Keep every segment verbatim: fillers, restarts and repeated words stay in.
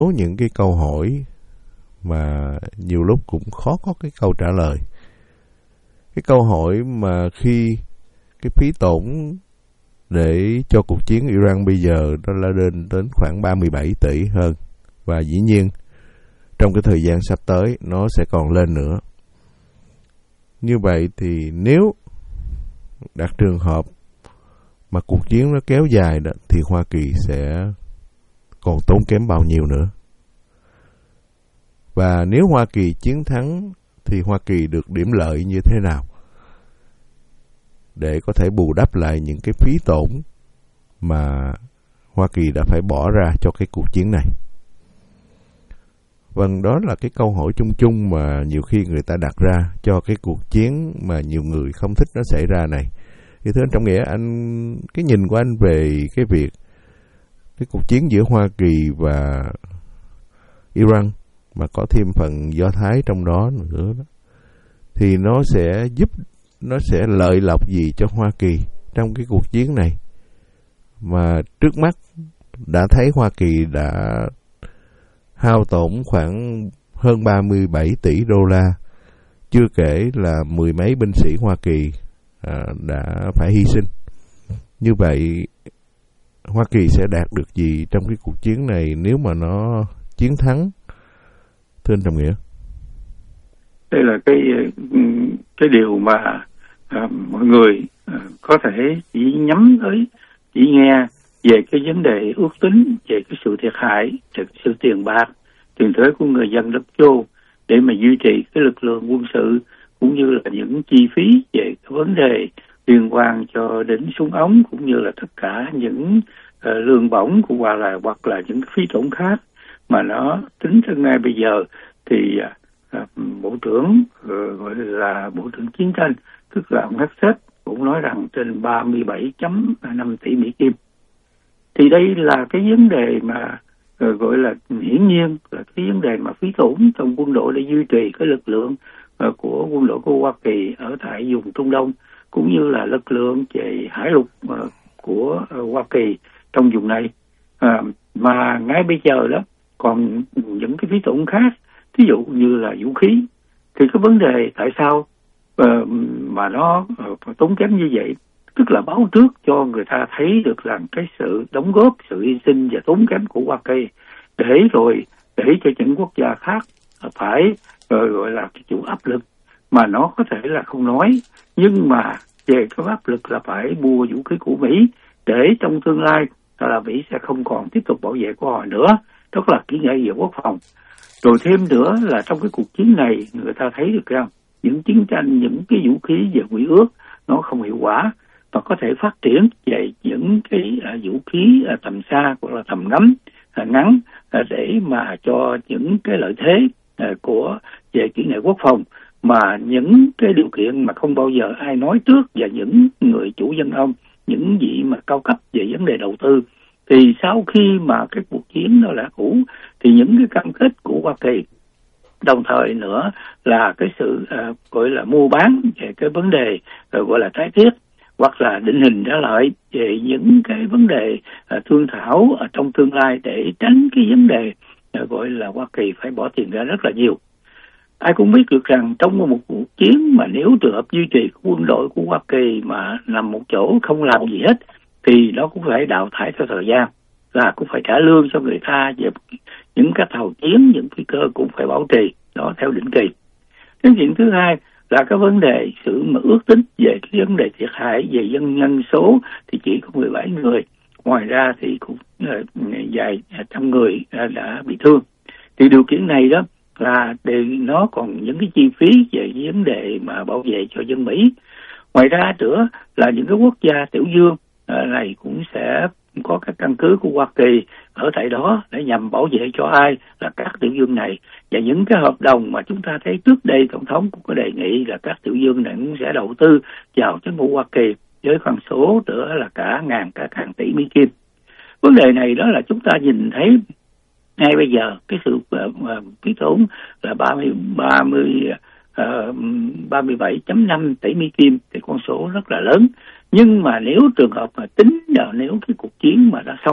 số những cái câu hỏi mà nhiều lúc cũng khó có cái câu trả lời. Cái câu hỏi mà khi cái phí tổn để cho cuộc chiến Iran bây giờ nó đã lên đến khoảng ba mươi bảy tỷ hơn. Và dĩ nhiên trong cái thời gian sắp tới nó sẽ còn lên nữa. Như vậy thì nếu đặt trường hợp mà cuộc chiến nó kéo dài đó, thì Hoa Kỳ sẽ còn tốn kém bao nhiêu nữa. Và nếu Hoa Kỳ chiến thắng thì Hoa Kỳ được điểm lợi như thế nào để có thể bù đắp lại những cái phí tổn mà Hoa Kỳ đã phải bỏ ra cho cái cuộc chiến này. Vâng, đó là cái câu hỏi chung chung mà nhiều khi người ta đặt ra cho cái cuộc chiến mà nhiều người không thích nó xảy ra này. Thì thưa anh Trọng Nghĩa, anh cái nhìn của anh về cái việc cái cuộc chiến giữa Hoa Kỳ và Iran mà có thêm phần Do Thái trong đó nữa đó, thì nó sẽ giúp, nó sẽ lợi lộc gì cho Hoa Kỳ trong cái cuộc chiến này mà trước mắt đã thấy Hoa Kỳ đã hao tổn khoảng hơn ba mươi bảy tỷ đô la, chưa kể là mười mấy binh sĩ Hoa Kỳ à, đã phải hy sinh. Như vậy Hoa Kỳ sẽ đạt được gì trong cái cuộc chiến này nếu mà nó chiến thắng, thưa anh Trọng Nghĩa? Đây là cái cái điều mà à, mọi người à, có thể chỉ nhắm tới, chỉ nghe về cái vấn đề ước tính về cái sự thiệt hại, về sự tiền bạc, tiền thuế của người dân đất châu để mà duy trì cái lực lượng quân sự, cũng như là những chi phí về cái vấn đề liên quan cho đến súng ống, cũng như là tất cả những uh, lương bổng của hoặc là hoặc là những phí tổn khác mà nó tính ra ngay bây giờ thì uh, bộ trưởng uh, gọi là bộ trưởng chiến tranh, tức là ông Hexet, cũng nói rằng trên ba mươi bảy phẩy năm tỷ Mỹ Kim. Thì đây là cái vấn đề mà uh, gọi là hiển nhiên là cái vấn đề mà phí tổn trong quân đội để duy trì cái lực lượng uh, của quân đội của Hoa Kỳ ở tại vùng Trung Đông, cũng như là lực lượng về hải lục uh, của uh, Hoa Kỳ trong vùng này. Uh, mà ngay bây giờ đó còn những cái phí tổn khác, ví dụ như là vũ khí, thì cái vấn đề tại sao uh, mà nó uh, tốn kém như vậy, tức là báo trước cho người ta thấy được rằng cái sự đóng góp, sự hy sinh và tốn kém của Hoa Kỳ, để rồi để cho những quốc gia khác phải uh, gọi là cái chịu áp lực mà nó có thể là không nói, nhưng mà về cái áp lực là phải mua vũ khí của Mỹ để trong tương lai là Mỹ sẽ không còn tiếp tục bảo vệ của họ nữa. Đó là kỹ nghệ về quốc phòng. Rồi thêm nữa là trong cái cuộc chiến này người ta thấy được rằng những chiến tranh, những cái vũ khí về quy ước nó không hiệu quả, và có thể phát triển về những cái uh, vũ khí uh, tầm xa hoặc là tầm ngắm uh, ngắn uh, để mà cho những cái lợi thế uh, của về kỹ nghệ quốc phòng mà những cái điều kiện mà không bao giờ ai nói trước, và những người chủ dân ông, những vị mà cao cấp về vấn đề đầu tư, thì sau khi mà cái cuộc chiến nó đã cũ thì những cái cam kết của Hoa Kỳ, đồng thời nữa là cái sự uh, gọi là mua bán về cái vấn đề uh, gọi là trái thiết, hoặc là định hình trả lợi về những cái vấn đề uh, thương thảo ở trong tương lai để tránh cái vấn đề uh, gọi là Hoa Kỳ phải bỏ tiền ra rất là nhiều. Ai cũng biết được rằng trong một cuộc chiến mà nếu trường hợp duy trì quân đội của Hoa Kỳ mà nằm một chỗ không làm gì hết thì nó cũng phải đào thải theo thời gian, là cũng phải trả lương cho người ta, về những các tàu chiến, những phi cơ cũng phải bảo trì đó theo định kỳ. Cái chuyện thứ hai là cái vấn đề sự mà ước tính về cái vấn đề thiệt hại về dân nhân số thì chỉ có mười bảy người, ngoài ra thì cũng uh, vài trăm người uh, đã bị thương. Thì điều kiện này đó là để nó còn những cái chi phí về vấn đề mà bảo vệ cho dân Mỹ. Ngoài ra nữa là những cái quốc gia tiểu dương uh, này cũng sẽ có các căn cứ của Hoa Kỳ ở tại đó để nhằm bảo vệ cho ai là các tiểu dương này. Và những cái hợp đồng mà chúng ta thấy trước đây Tổng thống cũng có đề nghị là các tiểu dương này cũng sẽ đầu tư vào chính phủ Hoa Kỳ với con số nữa là cả ngàn, cả hàng tỷ Mỹ Kim. Vấn đề này đó là chúng ta nhìn thấy ngay bây giờ cái sự phí uh, tổn là ba mươi, ba mươi, uh, ba mươi bảy phẩy năm tỷ Mỹ Kim thì con số rất là lớn. Nhưng mà nếu trường hợp mà tính là nếu cái cuộc chiến mà đã xong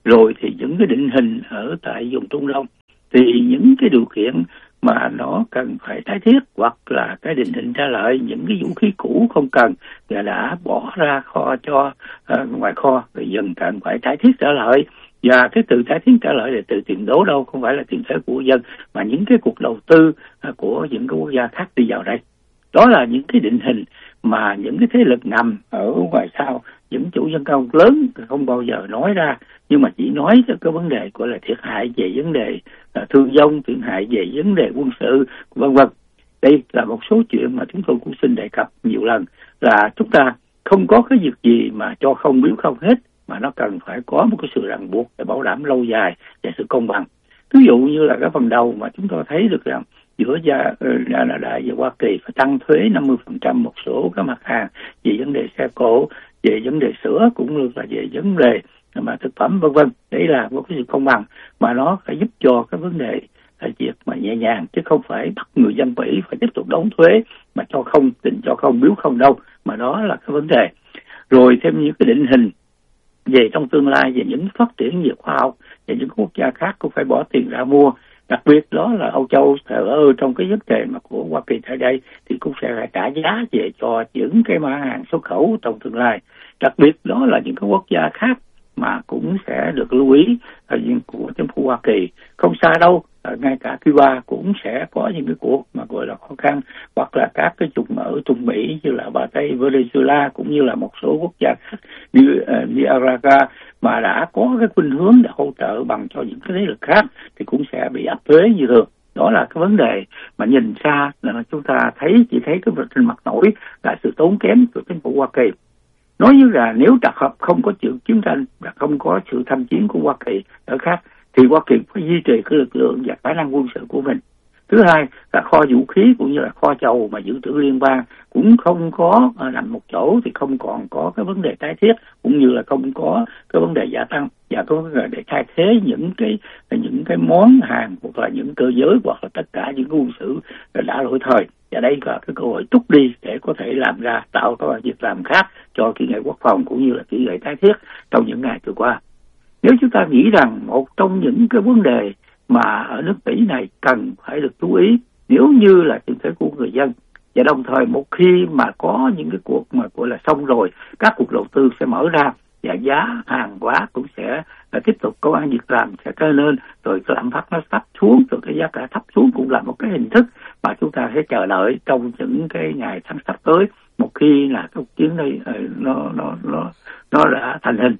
Rồi thì những cái định hình ở tại vùng Trung Đông, thì những cái điều kiện mà nó cần phải tái thiết hoặc là cái định hình trả lợi những cái vũ khí cũ không cần và đã bỏ ra kho cho uh, ngoài kho, rồi dần cần phải tái thiết trả lợi. Và cái từ tái thiết trả lợi là từ tiền đố đâu, không phải là tiền thuế của dân, mà những cái cuộc đầu tư uh, của những cái quốc gia khác đi vào đây. Đó là những cái định hình mà những cái thế lực ngầm ở ngoài sau, những chủ dân công lớn không bao giờ nói ra, nhưng mà chỉ nói cho cái vấn đề gọi là thiệt hại về vấn đề uh, thương vong, thiệt hại về vấn đề quân sự, vân vân. Đây là một số chuyện mà chúng tôi cũng xin đề cập nhiều lần, là chúng ta không có cái việc gì mà cho không biếu không hết, mà nó cần phải có một cái sự ràng buộc để bảo đảm lâu dài và sự công bằng. Ví dụ như là cái phần đầu mà chúng tôi thấy được rằng giữa Canada và Hoa Kỳ phải tăng thuế năm mươi phần trăm một số các mặt hàng về vấn đề xe cộ, về vấn đề sữa, cũng như là về vấn đề mà thực phẩm vân vân. Đấy là một cái sự công bằng mà nó phải giúp cho cái vấn đề là việc mà nhẹ nhàng, chứ không phải bắt người dân Mỹ phải tiếp tục đóng thuế mà cho không, định cho không biếu không đâu, mà đó là cái vấn đề. Rồi thêm những cái định hình về trong tương lai về những phát triển về khoa học và những quốc gia khác cũng phải bỏ tiền ra mua. Đặc biệt đó là Âu Châu thờ ơ trong cái vấn đề mà của Hoa Kỳ tại đây thì cũng sẽ phải trả giá về cho những cái mặt hàng xuất khẩu trong tương lai. Đặc biệt đó là những cái quốc gia khác mà cũng sẽ được lưu ý của chính phủ Hoa Kỳ. Không xa đâu, ngay cả Cuba cũng sẽ có những cái cuộc mà gọi là khó khăn, hoặc là các cái vùng ở Trung Mỹ như là Bà Tây, Venezuela, cũng như là một số quốc gia khác như uh, Nicaragua mà đã có cái khuynh hướng để hỗ trợ bằng cho những cái thế lực khác thì cũng sẽ bị áp thuế như thường. Đó là cái vấn đề mà nhìn xa là chúng ta thấy, chỉ thấy cái vật trên mặt nổi là sự tốn kém của chính phủ Hoa Kỳ. Nói như là nếu đặc hợp không có chuyện chiến tranh và không có sự tham chiến của Hoa Kỳ ở khác thì Hoa Kỳ phải duy trì cái lực lượng và khả năng quân sự của mình. Thứ hai là kho vũ khí cũng như là kho dầu mà dự trữ liên bang cũng không có nằm một chỗ thì không còn có cái vấn đề tái thiết, cũng như là không có cái vấn đề gia tăng và có vấn đề để thay thế những cái những cái món hàng hoặc là những cơ giới hoặc là tất cả những quân sự đã lỗi thời. Và đây là cái cơ hội trút đi để có thể làm ra, tạo các việc làm khác cho kỹ nghệ quốc phòng cũng như là kỹ nghệ tái thiết trong những ngày vừa qua. Nếu chúng ta nghĩ rằng một trong những cái vấn đề mà ở nước Mỹ này cần phải được chú ý nếu như là tiền thuế của người dân, và đồng thời một khi mà có những cái cuộc mà gọi là xong rồi, các cuộc đầu tư sẽ mở ra và giá hàng hóa cũng sẽ là tiếp tục có ăn việc làm sẽ trở lên, rồi cái lạm phát nó thấp xuống, rồi cái giá cả thấp xuống cũng là một cái hình thức mà chúng ta sẽ chờ đợi trong những cái ngày tháng sắp tới, một khi là cái chiến này nó nó nó nó đã thành hình.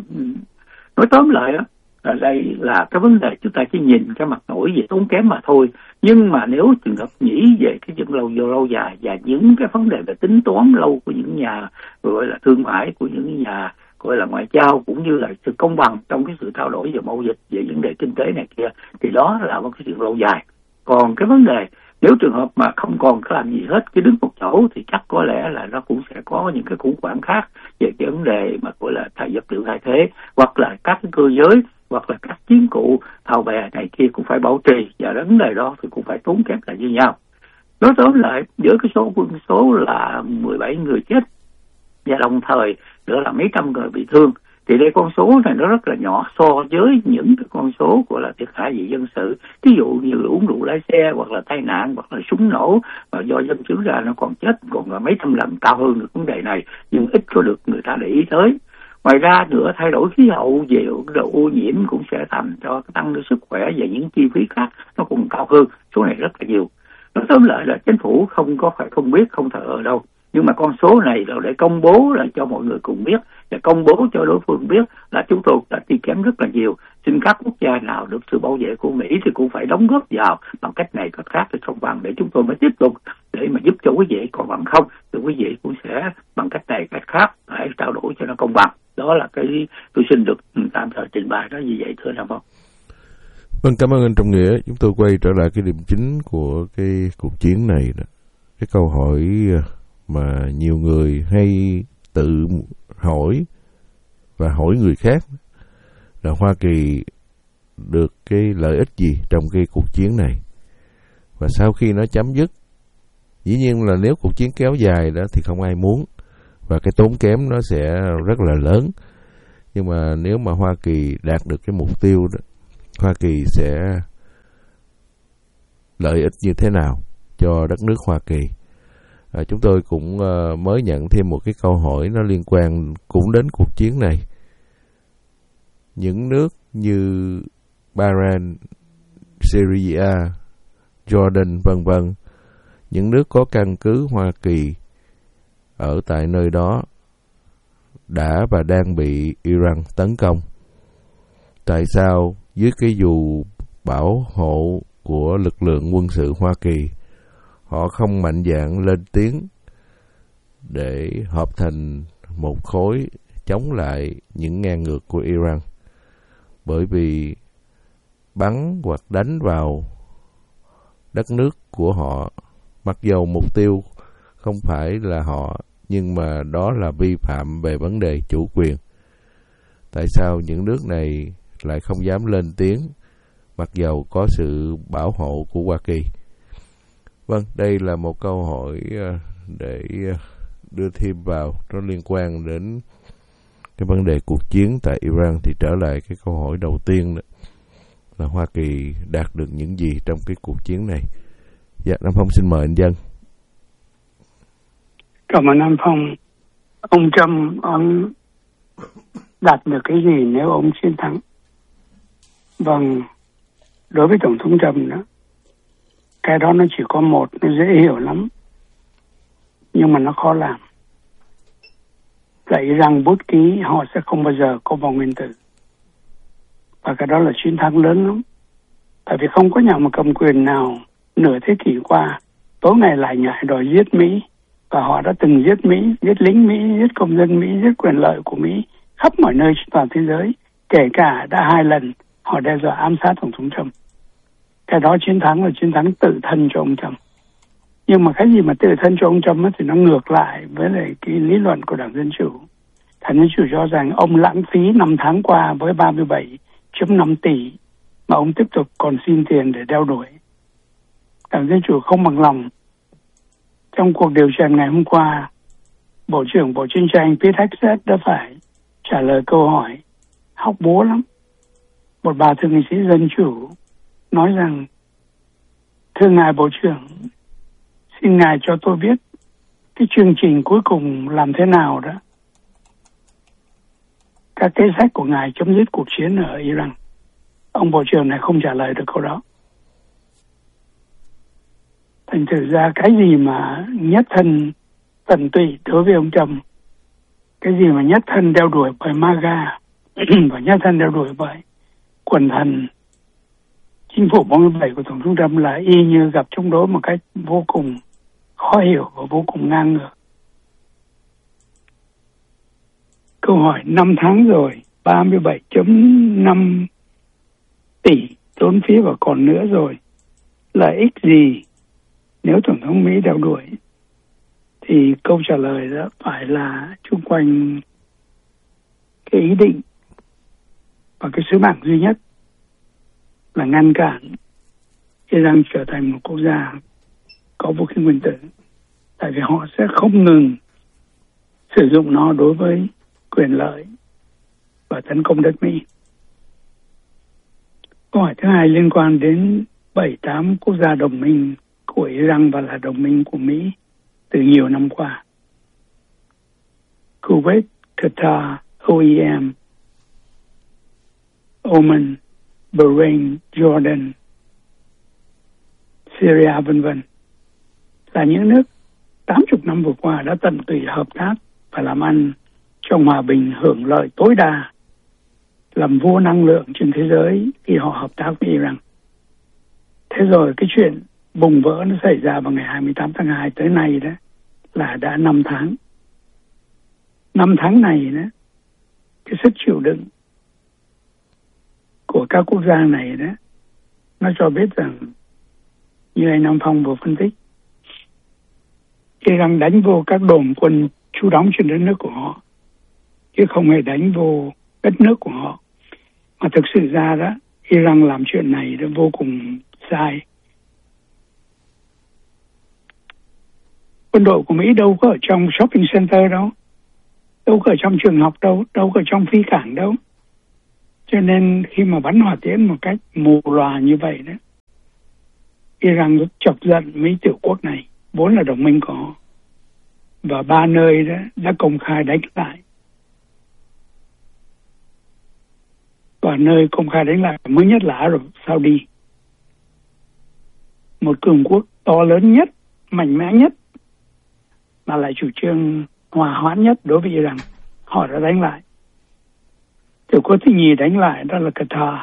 Nói tóm lại á, ở đây là cái vấn đề chúng ta chỉ nhìn cái mặt nổi về tốn kém mà thôi, nhưng mà nếu trường hợp nghĩ về cái chuyện lâu lâu dài và những cái vấn đề về tính toán lâu của những nhà gọi là thương mại, của những nhà gọi là ngoại giao, cũng như là sự công bằng trong cái sự trao đổi về mậu dịch, về vấn đề kinh tế này kia, thì đó là một cái chuyện lâu dài. Còn cái vấn đề nếu trường hợp mà không còn có làm gì hết, cái đứng một chỗ, thì chắc có lẽ là nó cũng sẽ có những cái khủng hoảng khác về cái vấn đề mà gọi là thay vật liệu thay thế, hoặc là các cái cơ giới, hoặc là các chiến cụ tàu bè này kia cũng phải bảo trì, và vấn đề đó thì cũng phải tốn kém lại như nhau. Nói tóm lại, với cái số quân số là mười bảy người chết và đồng thời nữa là mấy trăm người bị thương, thì đây con số này nó rất là nhỏ so với những cái con số của là thiệt hại về dân sự, ví dụ như là uống rượu lái xe, hoặc là tai nạn, hoặc là súng nổ mà do dân chứng ra nó còn chết còn là mấy trăm lần cao hơn được vấn đề này, nhưng ít có được người ta để ý tới. Ngoài ra nữa, thay đổi khí hậu về độ ô nhiễm cũng sẽ thành cho tăng cái sức khỏe và những chi phí khác nó cũng cao hơn, số này rất là nhiều. Nói tóm lại là chính phủ không có phải không biết, không thờ ở đâu, nhưng mà con số này là để công bố là cho mọi người cùng biết, và công bố cho đối phương biết là chúng tôi đã chi kém rất là nhiều. Xin các quốc gia nào được sự bảo vệ của Mỹ thì cũng phải đóng góp vào bằng cách này cách khác để công bằng, để chúng tôi mới tiếp tục để mà giúp cho quý vị. Còn bằng không thì quý vị cũng sẽ bằng cách này cách khác phải trao đổi cho nó công bằng. Đó là cái tôi xin được tạm thời trình bày đó như vậy, thưa Nam Phong. Vâng, cảm ơn anh Trọng Nghĩa. Chúng tôi quay trở lại cái điểm chính của cái cuộc chiến này đó. Cái câu hỏi mà nhiều người hay tự hỏi và hỏi người khác là Hoa Kỳ được cái lợi ích gì trong cái cuộc chiến này, và sau khi nó chấm dứt, dĩ nhiên là nếu cuộc chiến kéo dài đó thì không ai muốn, và cái tốn kém nó sẽ rất là lớn. Nhưng mà nếu mà Hoa Kỳ đạt được cái mục tiêu đó, Hoa Kỳ sẽ lợi ích như thế nào cho đất nước Hoa Kỳ? À, chúng tôi cũng uh, mới nhận thêm một cái câu hỏi nó liên quan cũng đến cuộc chiến này. Những nước như Bahrain, Syria, Jordan vân vân, những nước có căn cứ Hoa Kỳ ở tại nơi đó đã và đang bị Iran tấn công. Tại sao dưới cái dù bảo hộ của lực lượng quân sự Hoa Kỳ, họ không mạnh dạn lên tiếng để hợp thành một khối chống lại những ngang ngược của Iran? Bởi vì bắn hoặc đánh vào đất nước của họ, mặc dầu mục tiêu không phải là họ, nhưng mà đó là vi phạm về vấn đề chủ quyền. Tại sao những nước này lại không dám lên tiếng, mặc dầu có sự bảo hộ của Hoa Kỳ? Vâng, đây là một câu hỏi để đưa thêm vào, nó liên quan đến cái vấn đề cuộc chiến tại Iran. Thì trở lại cái câu hỏi đầu tiên đó, là Hoa Kỳ đạt được những gì trong cái cuộc chiến này? Dạ, Nam Phong xin mời anh Dân. Cảm ơn Nam Phong. Ông Trump, ông đạt được cái gì nếu ông chiến thắng? Vâng, đối với Tổng thống Trump đó, cái đó nó chỉ có một, nó dễ hiểu lắm, nhưng mà nó khó làm. Dạy rằng bút ký họ sẽ không bao giờ có vòng nguyên tử. Và cái đó là chiến thắng lớn lắm. Tại vì không có nhà mà cầm quyền nào nửa thế kỷ qua tối ngày lại nhảy đòi giết Mỹ. Và họ đã từng giết Mỹ, giết lính Mỹ, giết công dân Mỹ, giết quyền lợi của Mỹ khắp mọi nơi trên toàn thế giới. Kể cả đã hai lần họ đe dọa ám sát Tổng thống Trump. Cái đó chiến thắng là chiến thắng tự thân cho ông Trump. Nhưng mà cái gì mà tự thân cho ông Trump thì nó ngược lại với lại cái lý luận của Đảng Dân Chủ. Đảng Dân Chủ cho rằng ông lãng phí năm tháng qua với ba mươi bảy phẩy năm tỷ mà ông tiếp tục còn xin tiền để đeo đuổi. Đảng Dân Chủ không bằng lòng. Trong cuộc điều trần ngày hôm qua, Bộ trưởng Bộ Chiến tranh Pete Hegseth đã phải trả lời câu hỏi hóc búa lắm. Một bà thượng nghị sĩ Dân Chủ nói rằng: thưa ngài Bộ trưởng, xin ngài cho tôi biết cái chương trình cuối cùng làm thế nào đó, các kế sách của ngài chấm dứt cuộc chiến ở Iran. Ông Bộ trưởng này không trả lời được câu đó. Thành thử ra cái gì mà nhất thân tận tụy đối với ông Trump, cái gì mà nhất thân đeo đuổi bởi MAGA và nhất thân đeo đuổi bởi quần thần chính phủ bốn mươi bảy của Tổng thống Trump là y như gặp chống đối một cách vô cùng khó hiểu và vô cùng ngang ngược. Câu hỏi năm tháng rồi, ba mươi bảy phẩy năm tỷ tốn phí và còn nữa rồi, lợi ích gì nếu Tổng thống Mỹ đeo đuổi? Thì câu trả lời đó phải là chung quanh cái ý định và cái sứ mạng duy nhất là ngăn cản Iran trở thành một quốc gia có vũ khí nguyên tử. Tại vì họ sẽ không ngừng sử dụng nó đối với quyền lợi và tấn công đất Mỹ. Câu hỏi thứ hai liên quan đến bảy tám quốc gia đồng minh của Iran và là đồng minh của Mỹ từ nhiều năm qua. Kuwait, Qatar, o e em, Oman, Bahrain, Jordan, Syria vân vân là những nước tám mươi năm vừa qua đã tận tụy hợp tác và làm ăn trong hòa bình, hưởng lợi tối đa, làm vua năng lượng trên thế giới khi họ hợp tác với Iran. Thế rồi cái chuyện bùng vỡ nó xảy ra vào ngày hai mươi tám tháng hai tới nay đó là đã năm tháng. Năm tháng này đó, cái sức chịu đựng của các quốc gia này đó, nó cho biết rằng như anh Nam Phong vừa phân tích, Iran đánh vô các đồn quân trú đóng trên đất nước của họ, chứ không hề đánh vô đất nước của họ. Mà thực sự ra đó, Iran làm chuyện này đó vô cùng sai. Quân đội của Mỹ đâu có ở trong shopping center đâu. đâu có ở trong trường học đâu, đâu có ở trong phi cảng đâu. Cho nên khi mà bắn hỏa tiễn một cách mù lòa như vậy đó, Iran rất chọc giận mấy tiểu quốc này, vốn là đồng minh của họ. Và ba nơi đó đã công khai đánh lại. Và nơi công khai đánh lại mới nhất là Ả Rập Saudi. Một cường quốc to lớn nhất, mạnh mẽ nhất, mà lại chủ trương hòa hoãn nhất đối với Iran. Họ đã đánh lại. Tiểu quốc thứ nhì đánh lại đó là Qatar.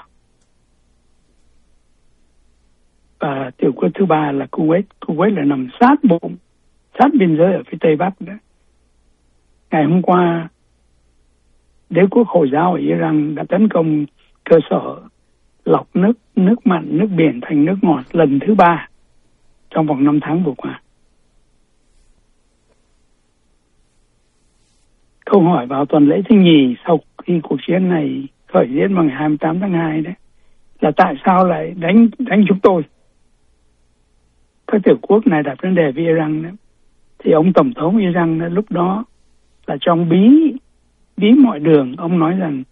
Và tiểu quốc thứ ba là Kuwait. Kuwait là nằm sát bụng, sát biên giới ở phía Tây Bắc đó. Ngày hôm qua, đế quốc Hồi giáo ở Iran đã tấn công cơ sở lọc nước, nước mặn, nước biển thành nước ngọt lần thứ ba trong vòng năm tháng vừa qua. Câu hỏi vào tuần lễ thứ nhì sau khi cuộc chiến này khởi diễn vào ngày hai mươi tám tháng hai đấy là tại sao lại đánh đánh chúng tôi? Các tiểu quốc này đặt vấn đề với Iran đó. Thì ông tổng thống Iran đó, lúc đó là trong bí bí mọi đường, ông nói rằng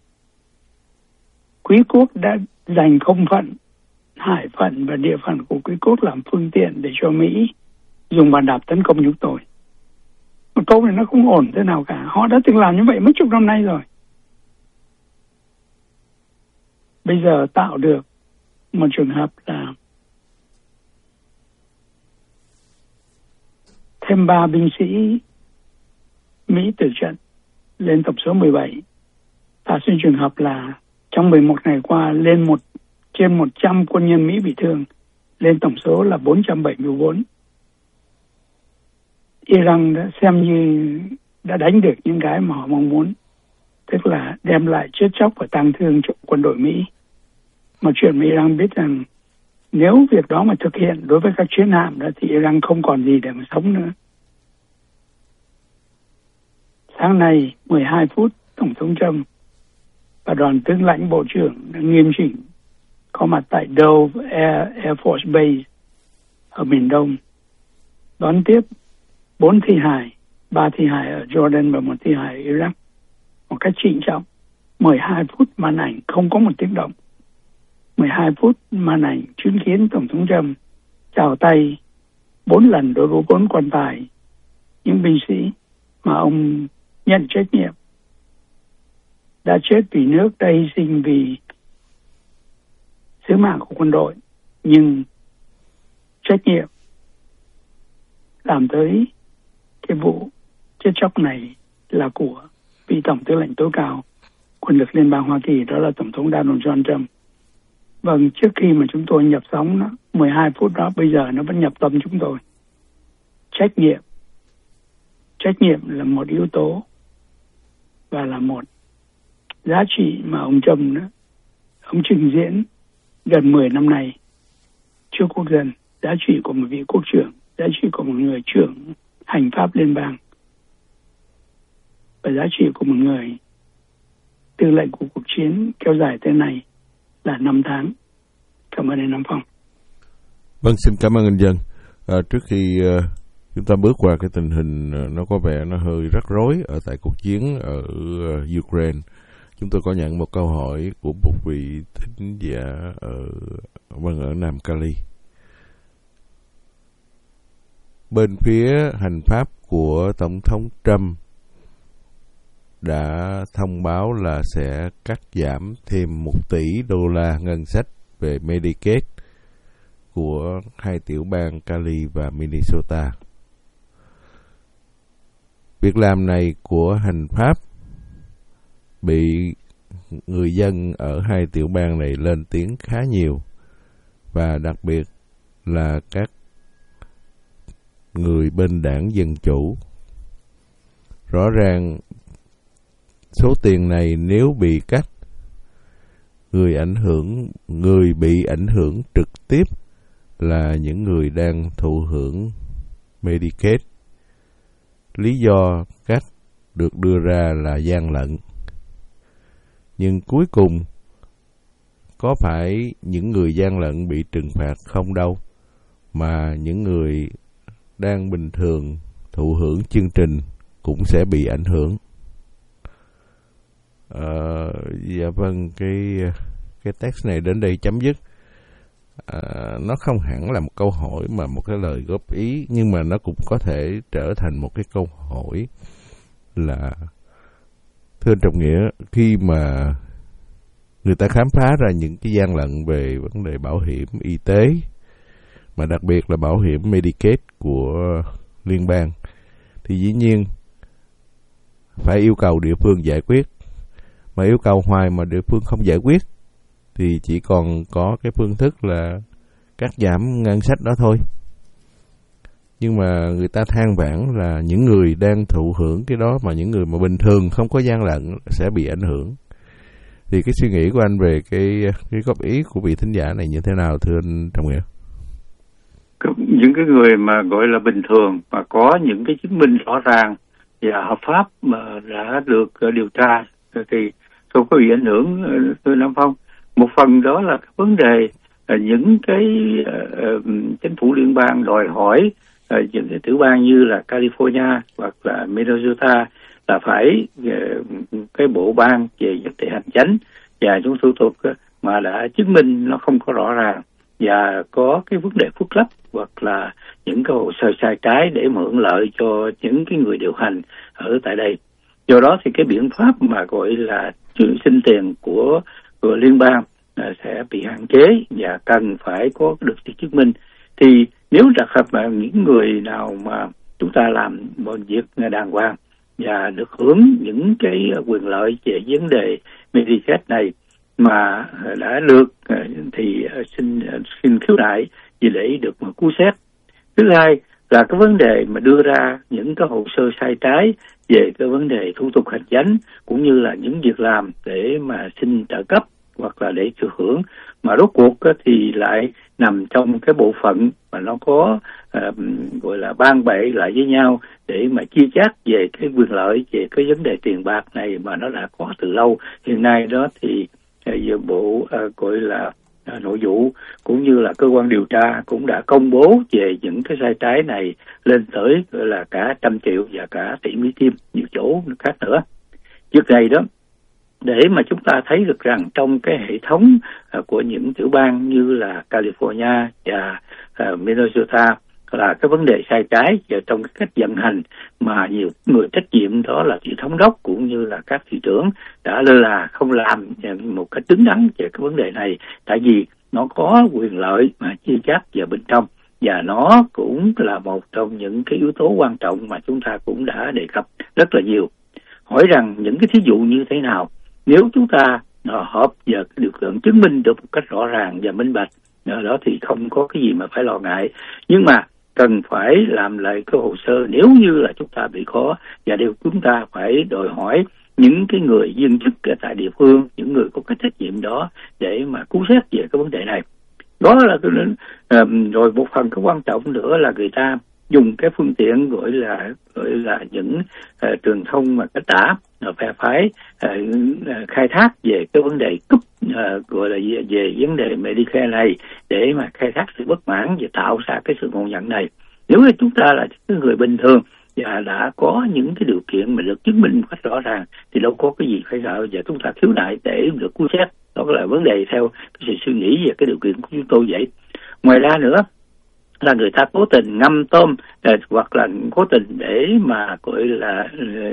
quý quốc đã giành không phận, hải phận và địa phận của quý quốc làm phương tiện để cho Mỹ dùng bàn đạp tấn công chúng tôi. Một câu này nó không ổn thế nào cả. Họ đã từng làm như vậy mấy chục năm nay rồi. Bây giờ tạo được một trường hợp là thêm ba binh sĩ Mỹ tử trận lên tổng số mười bảy. Tạo sinh trường hợp là trong mười một ngày qua lên một trên một trăm quân nhân Mỹ bị thương, lên tổng số là bốn trăm bảy mươi tư. Iran đã xem như đã đánh được những cái mà họ mong muốn, tức là đem lại chết chóc và tang thương cho quân đội Mỹ. Một chuyện mà Iran biết rằng nếu việc đó mà thực hiện đối với các chiến hạm đó thì Iran không còn gì để mà sống nữa. Sáng nay mười hai phút, Tổng thống Trump và đoàn tướng lãnh bộ trưởng đã nghiêm chỉnh có mặt tại Dove Air, Air Force Base ở miền Đông, đón tiếp bốn thi hài, ba thi hài ở Jordan và một thi hài ở Iraq một cách trịnh trọng. mười hai phút màn ảnh không có một tiếng động. mười hai phút màn ảnh chứng kiến Tổng thống Trump chào tay bốn lần đối với bốn quan tài, những binh sĩ mà ông nhận trách nhiệm đã chết vì nước, đã hy sinh vì sứ mạng của quân đội, nhưng trách nhiệm làm tới cái vụ chết chóc này là của vị tổng tư lệnh tối cao quân lực Liên bang Hoa Kỳ, đó là Tổng thống Donald John Trump. Vâng, trước khi mà chúng tôi nhập sóng đó, mười hai phút đó bây giờ nó vẫn nhập tâm chúng tôi. Trách nhiệm. Trách nhiệm là một yếu tố và là một giá trị mà ông Trump đó, ông trình diễn gần mười năm nay trước quốc dân. Giá trị của một vị quốc trưởng, giá trị của một người trưởng hành pháp liên bang và giá trị của một người tư lệnh của cuộc chiến kéo dài tới này là năm tháng. Cảm ơn anh Nam Phong. Vâng, xin cảm ơn anh Dân. À, trước khi uh, chúng ta bước qua cái tình hình uh, nó có vẻ nó hơi rắc rối ở tại cuộc chiến ở uh, Ukraine, chúng tôi có nhận một câu hỏi của một vị thính giả ở vâng ở Nam Cali. Bên phía hành pháp của Tổng thống Trump đã thông báo là sẽ cắt giảm thêm một tỷ đô la ngân sách về Medicaid của hai tiểu bang Cali và Minnesota. Việc làm này của hành pháp bị người dân ở hai tiểu bang này lên tiếng khá nhiều, và đặc biệt là các người bên đảng Dân Chủ. Rõ ràng số tiền này nếu bị cắt, người ảnh hưởng, người bị ảnh hưởng trực tiếp là những người đang thụ hưởng Medicaid. Lý do cắt được đưa ra là gian lận. Nhưng cuối cùng có phải những người gian lận bị trừng phạt không đâu, mà những người đang bình thường thụ hưởng chương trình cũng sẽ bị ảnh hưởng. Uh, dạ vâng, cái cái text này đến đây chấm dứt. Uh, nó không hẳn là một câu hỏi mà một cái lời góp ý, nhưng mà nó cũng có thể trở thành một cái câu hỏi là, thưa anh Trọng Nghĩa, khi mà người ta khám phá ra những cái gian lận về vấn đề bảo hiểm y tế, mà đặc biệt là bảo hiểm Medicaid của liên bang, thì dĩ nhiên phải yêu cầu địa phương giải quyết. Mà yêu cầu hoài mà địa phương không giải quyết thì chỉ còn có cái phương thức là cắt giảm ngân sách đó thôi. Nhưng mà người ta than vãn là những người đang thụ hưởng cái đó, mà những người mà bình thường không có gian lận sẽ bị ảnh hưởng. Thì cái suy nghĩ của anh về cái cái góp ý của vị thính giả này như thế nào, thưa anh Trọng Nghĩa? Những cái người mà gọi là bình thường mà có những cái chứng minh rõ ràng và hợp pháp mà đã được điều tra thì không có bị ảnh hưởng, thưa Nam Phong. Một phần đó là cái vấn đề những cái uh, chính phủ liên bang đòi hỏi uh, những cái tiểu bang như là California hoặc là Minnesota là phải uh, cái bộ ban về vấn đề hành chánh và những thủ tục uh, mà đã chứng minh nó không có rõ ràng và có cái vấn đề khuất lấp hoặc là những cái hồ sơ sai trái để hưởng lợi cho những cái người điều hành ở tại đây. Do đó thì cái biện pháp mà gọi là xin tiền của, của liên bang à, sẽ bị hạn chế và cần phải có được sự chứng minh. Thì nếu đặc hợp mà những người nào mà chúng ta làm một việc đàng hoàng và được hưởng những cái quyền lợi về vấn đề Medicaid này mà đã được thì xin xin khiếu nại vì để được một cứu xét. Thứ hai là cái vấn đề mà đưa ra những cái hồ sơ sai trái về cái vấn đề thủ tục hành chính cũng như là những việc làm để mà xin trợ cấp hoặc là để thừa hưởng mà rốt cuộc thì lại nằm trong cái bộ phận mà nó có uh, gọi là ban bệ lại với nhau để mà chia chác về cái quyền lợi về cái vấn đề tiền bạc này mà nó đã có từ lâu. Hiện nay đó thì uh, bộ uh, gọi là uh, nội vụ cũng như là cơ quan điều tra cũng đã công bố về những cái sai trái này lên tới gọi là cả trăm triệu và cả tỷ Mỹ Kim, nhiều chỗ khác nữa. Việc này đó để mà chúng ta thấy được rằng trong cái hệ thống uh, của những tiểu bang như là California và uh, Minnesota là cái vấn đề sai trái và trong cái cách vận hành mà nhiều người trách nhiệm đó là vị thống đốc cũng như là các thị trưởng đã lơ là không làm một cách đứng đắn về cái vấn đề này, tại vì nó có quyền lợi mà chia chác vào bên trong và nó cũng là một trong những cái yếu tố quan trọng mà chúng ta cũng đã đề cập rất là nhiều. Hỏi rằng những cái thí dụ như thế nào nếu chúng ta hợp và được chứng minh được một cách rõ ràng và minh bạch đó thì không có cái gì mà phải lo ngại, nhưng mà cần phải làm lại cái hồ sơ nếu như là chúng ta bị khó, và điều chúng ta phải đòi hỏi những cái người viên chức ở tại địa phương, những người có cái trách nhiệm đó để mà cứu xét về cái vấn đề này. Đó là cái um, rồi một phần cái quan trọng nữa là người ta dùng cái phương tiện gọi là gọi là những uh, truyền thông mà cách tả phe phái uh, khai thác về cái vấn đề cúp uh, gọi là về, về vấn đề Medicare này để mà khai thác sự bất mãn và tạo ra cái sự ngộ nhận này. Nếu như chúng ta là những người bình thường và đã có những cái điều kiện mà được chứng minh một cách rõ ràng thì đâu có cái gì phải sợ và chúng ta khiếu nại để được cứu xét. Đó là vấn đề theo cái sự suy nghĩ về cái điều kiện của chúng tôi vậy. Ngoài ra nữa là người ta cố tình ngâm tôm hoặc là cố tình để mà gọi là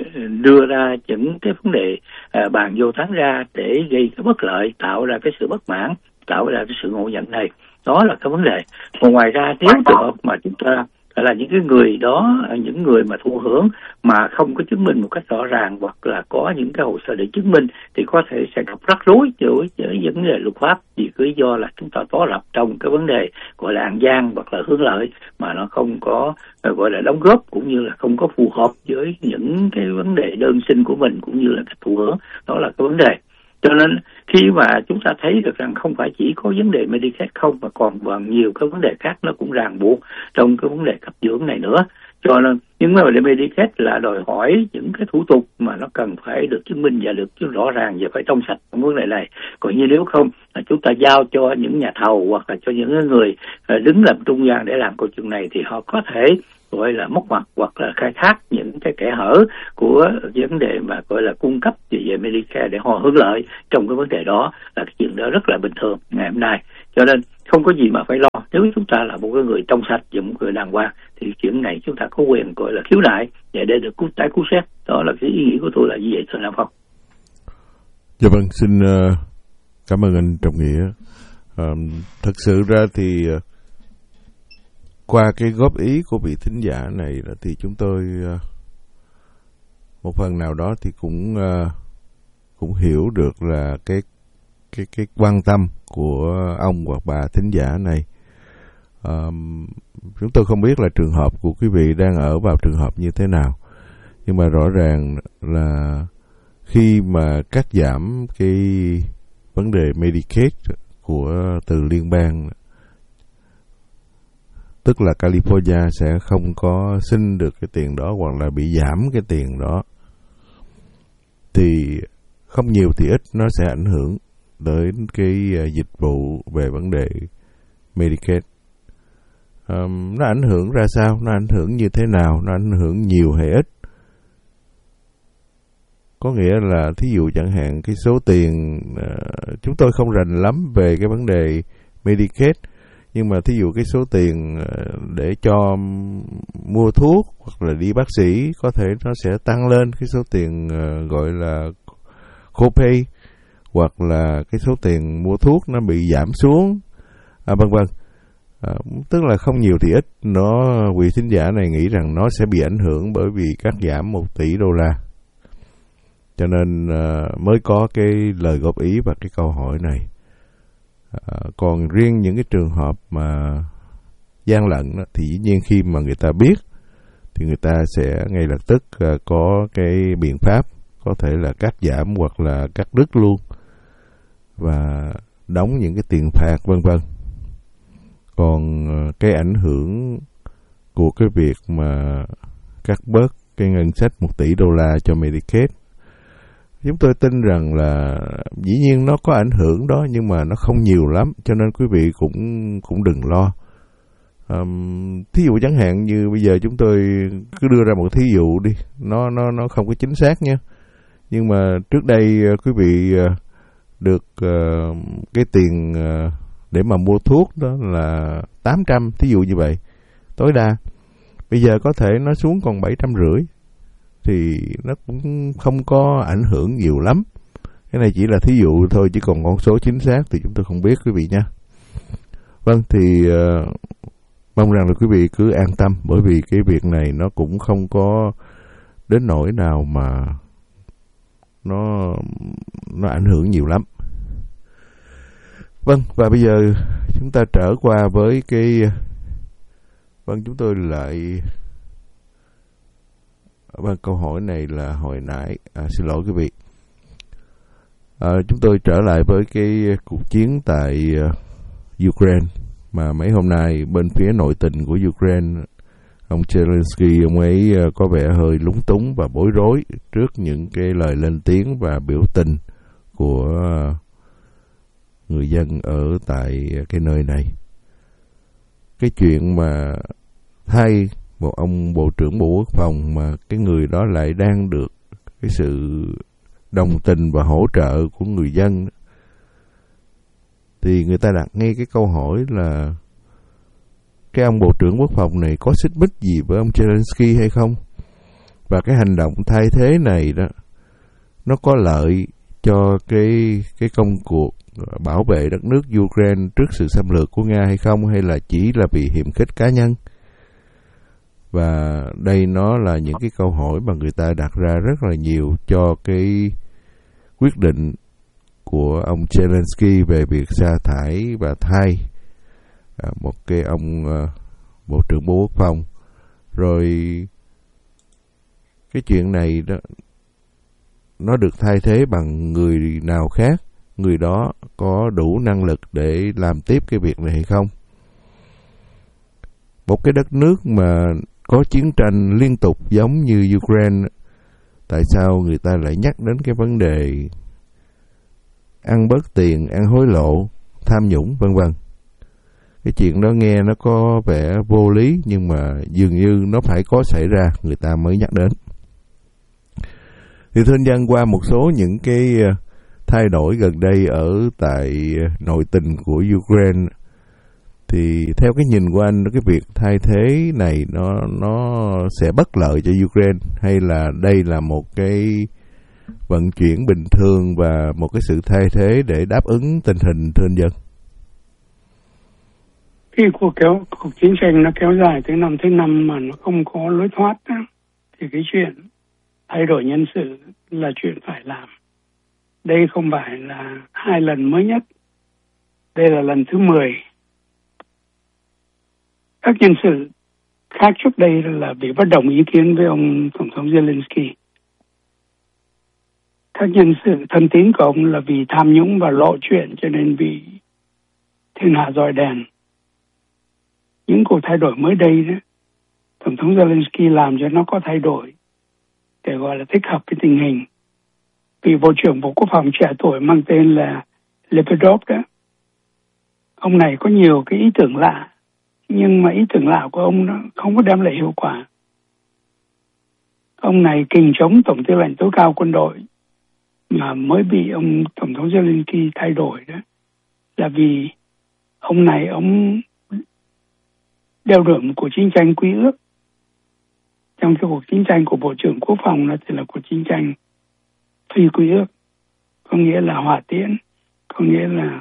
đưa ra những cái vấn đề bàn vô tán ra để gây cái bất lợi, tạo ra cái sự bất mãn, tạo ra cái sự ngộ nhận này. Đó là cái vấn đề. Còn ngoài ra nếu trường hợp mà chúng ta là những cái người đó, những người mà thụ hưởng mà không có chứng minh một cách rõ ràng hoặc là có những cái hồ sơ để chứng minh thì có thể sẽ gặp rắc rối với, với vấn đề luật pháp vì lý do là chúng ta có lập trong cái vấn đề gọi là an gian hoặc là hướng lợi mà nó không có gọi là đóng góp cũng như là không có phù hợp với những cái vấn đề đơn xin của mình cũng như là cách thụ hưởng. Đó là cái vấn đề. Cho nên khi mà chúng ta thấy được rằng không phải chỉ có vấn đề Medicaid không mà còn bằng nhiều cái vấn đề khác nó cũng ràng buộc trong cái vấn đề cấp dưỡng này nữa. Cho nên những vấn đề Medicaid là đòi hỏi những cái thủ tục mà nó cần phải được chứng minh và được rõ ràng và phải trong sạch trong vấn đề này. Còn như nếu không là chúng ta giao cho những nhà thầu hoặc là cho những người đứng làm trung gian để làm câu chuyện này thì họ có thể gọi là móc ngoặt hoặc là khai thác những cái kẽ hở của vấn đề mà gọi là cung cấp về Medicare để họ hưởng lợi trong cái vấn đề đó, là cái chuyện đó rất là bình thường ngày hôm nay. Cho nên không có gì mà phải lo. Nếu chúng ta là một cái người trong sạch và một người đàng hoàng thì chuyện này chúng ta có quyền gọi là khiếu nại và để được cứu tái cứu xét. Đó là cái ý nghĩa của tôi là như vậy, thưa Nam Phong. Dạ vâng, xin uh, cảm ơn anh Trọng Nghĩa. Uh, thật sự ra thì uh, qua cái góp ý của vị thính giả này thì chúng tôi uh, một phần nào đó thì cũng uh, cũng hiểu được là cái cái cái quan tâm của ông hoặc bà thính giả này. Um, chúng tôi không biết là trường hợp của quý vị đang ở vào trường hợp như thế nào, nhưng mà rõ ràng là khi mà cắt giảm cái vấn đề Medicaid của từ liên bang, tức là California sẽ không có xin được cái tiền đó hoặc là bị giảm cái tiền đó, thì không nhiều thì ít nó sẽ ảnh hưởng đến cái dịch vụ về vấn đề Medicaid. Um, nó ảnh hưởng ra sao? Nó ảnh hưởng như thế nào? Nó ảnh hưởng nhiều hay ít? Có nghĩa là thí dụ chẳng hạn cái số tiền, uh, chúng tôi không rành lắm về cái vấn đề Medicaid, nhưng mà thí dụ cái số tiền uh, để cho mua thuốc hoặc là đi bác sĩ có thể nó sẽ tăng lên, cái số tiền uh, gọi là copay, hoặc là cái số tiền mua thuốc nó bị giảm xuống, à, vân vân. À, tức là không nhiều thì ít, nó vị thính giả này nghĩ rằng nó sẽ bị ảnh hưởng bởi vì cắt giảm một tỷ đô la, cho nên à, mới có cái lời góp ý và cái câu hỏi này. À, còn riêng những cái trường hợp mà gian lận đó, thì dĩ nhiên khi mà người ta biết thì người ta sẽ ngay lập tức à, có cái biện pháp, có thể là cắt giảm hoặc là cắt đứt luôn và đóng những cái tiền phạt vân vân. Còn cái ảnh hưởng của cái việc mà cắt bớt cái ngân sách một tỷ đô la cho Medicaid, chúng tôi tin rằng là dĩ nhiên nó có ảnh hưởng đó, nhưng mà nó không nhiều lắm, cho nên quý vị cũng cũng đừng lo. Um, thí dụ chẳng hạn như bây giờ chúng tôi cứ đưa ra một thí dụ đi, nó nó nó không có chính xác nha, nhưng mà trước đây quý vị được uh, cái tiền uh, để mà mua thuốc đó là tám trăm, thí dụ như vậy, tối đa. Bây giờ có thể nó xuống còn bảy trăm rưỡi, thì nó cũng không có ảnh hưởng nhiều lắm. Cái này chỉ là thí dụ thôi, chỉ còn con số chính xác thì chúng tôi không biết quý vị nha. Vâng, thì uh, mong rằng là quý vị cứ an tâm, bởi vì cái việc này nó cũng không có đến nỗi nào mà nó nó ảnh hưởng nhiều lắm. Vâng, và bây giờ chúng ta trở qua với cái... Vâng, chúng tôi lại... Vâng, câu hỏi này là hồi nãy... À, xin lỗi quý vị. À, chúng tôi trở lại với cái cuộc chiến tại uh, Ukraine, mà mấy hôm nay bên phía nội tình của Ukraine, ông Zelensky, ông ấy uh, có vẻ hơi lúng túng và bối rối trước những cái lời lên tiếng và biểu tình của... Uh, người dân ở tại cái nơi này. Cái chuyện mà thay một ông Bộ trưởng Bộ Quốc phòng mà cái người đó lại đang được cái sự đồng tình và hỗ trợ của người dân, thì người ta đặt ngay cái câu hỏi là cái ông Bộ trưởng Quốc phòng này có xích mích gì với ông Zelensky hay không? Và cái hành động thay thế này đó, nó có lợi cho cái cái công cuộc bảo vệ đất nước Ukraine trước sự xâm lược của Nga hay không, hay là chỉ là vì hiềm khích cá nhân? Và đây nó là những cái câu hỏi mà người ta đặt ra rất là nhiều cho cái quyết định của ông Zelensky về việc sa thải và thay một cái ông Bộ trưởng Bộ Quốc phòng. Rồi cái chuyện này đó, nó được thay thế bằng người nào khác, người đó có đủ năng lực để làm tiếp cái việc này hay không? Một cái đất nước mà có chiến tranh liên tục giống như Ukraine, tại sao người ta lại nhắc đến cái vấn đề ăn bớt tiền, ăn hối lộ, tham nhũng vân vân? Cái chuyện đó nghe nó có vẻ vô lý, nhưng mà dường như nó phải có xảy ra người ta mới nhắc đến. Thì thưa anh Dân, qua một số những cái thay đổi gần đây ở tại nội tình của Ukraine, thì theo cái nhìn của anh, cái việc thay thế này nó nó sẽ bất lợi cho Ukraine, hay là đây là một cái vận chuyển bình thường và một cái sự thay thế để đáp ứng tình hình, thưa anh Dân? Khi cuộc kéo cuộc chiến tranh nó kéo dài tới năm thứ năm mà nó không có lối thoát đó, thì cái chuyện thay đổi nhân sự là chuyện phải làm. Đây không phải là hai lần mới nhất, đây là lần thứ mười. Các nhân sự khác trước đây là vì bất đồng ý kiến với ông Tổng thống Zelensky. Các nhân sự thân tín của ông là vì tham nhũng và lộ chuyện cho nên bị thiên hạ roi đèn. Những cuộc thay đổi mới đây đó, Tổng thống Zelensky làm cho nó có thay đổi để gọi là thích hợp với tình hình. Vì Bộ trưởng Bộ Quốc phòng trẻ tuổi mang tên là Lepedov đó, ông này có nhiều cái ý tưởng lạ, nhưng mà ý tưởng lạ của ông nó không có đem lại hiệu quả. Ông này kình chống Tổng tư lệnh tối cao quân đội mà mới bị ông Tổng thống Zelensky thay đổi đó, là vì ông này ông đeo đuổi một cuộc chiến tranh quy ước. Trong cái cuộc chiến tranh của Bộ trưởng Quốc phòng nó thì là cuộc chiến tranh phi quy ước, có nghĩa là hỏa tiễn, có nghĩa là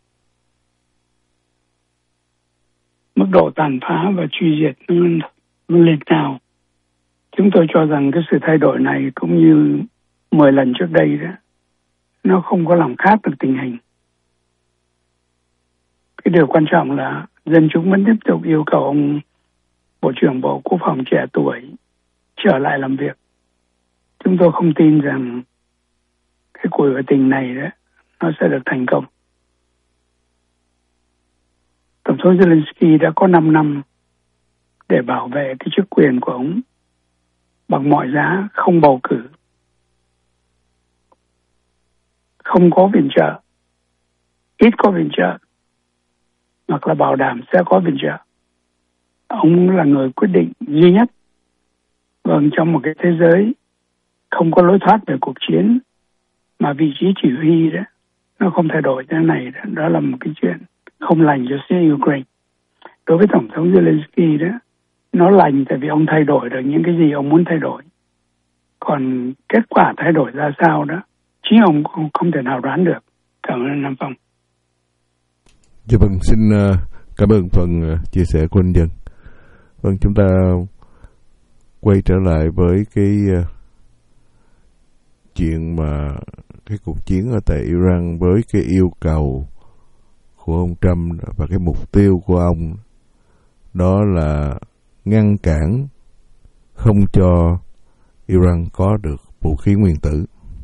mức độ tàn phá và truy diệt nó, nó lên cao. Chúng tôi cho rằng cái sự thay đổi này cũng như mười lần trước đây đó, nó không có làm khác được tình hình. Cái điều quan trọng là dân chúng vẫn tiếp tục yêu cầu ông Bộ trưởng Bộ Quốc phòng trẻ tuổi trở lại làm việc. Chúng tôi không tin rằng cái cuộc biểu tình này đó, nó sẽ được thành công. Tổng thống Zelensky đã có năm năm để bảo vệ cái chức quyền của ông bằng mọi giá, không bầu cử, không có viện trợ, ít có viện trợ, hoặc là bảo đảm sẽ có viện trợ. Ông là người quyết định duy nhất. Vâng, trong một cái thế giới không có lối thoát về cuộc chiến mà vị trí chỉ huy đó nó không thay đổi thế này đó, đó là một cái chuyện không lành cho phía Ukraine. Đối với Tổng thống Zelensky đó, nó lành tại vì ông thay đổi được những cái gì ông muốn thay đổi. Còn kết quả thay đổi ra sao đó, chính ông không, không thể nào đoán được. Cảm ơn Nam Phong. Dạ vâng, xin uh, cảm ơn phần uh, chia sẻ của anh Dân. Vâng, chúng ta quay trở lại với cái uh, chuyện mà cái cuộc chiến ở tại Iran với cái yêu cầu của ông Trump và cái mục tiêu của ông, đó là ngăn cản không cho Iran có được vũ khí nguyên tử.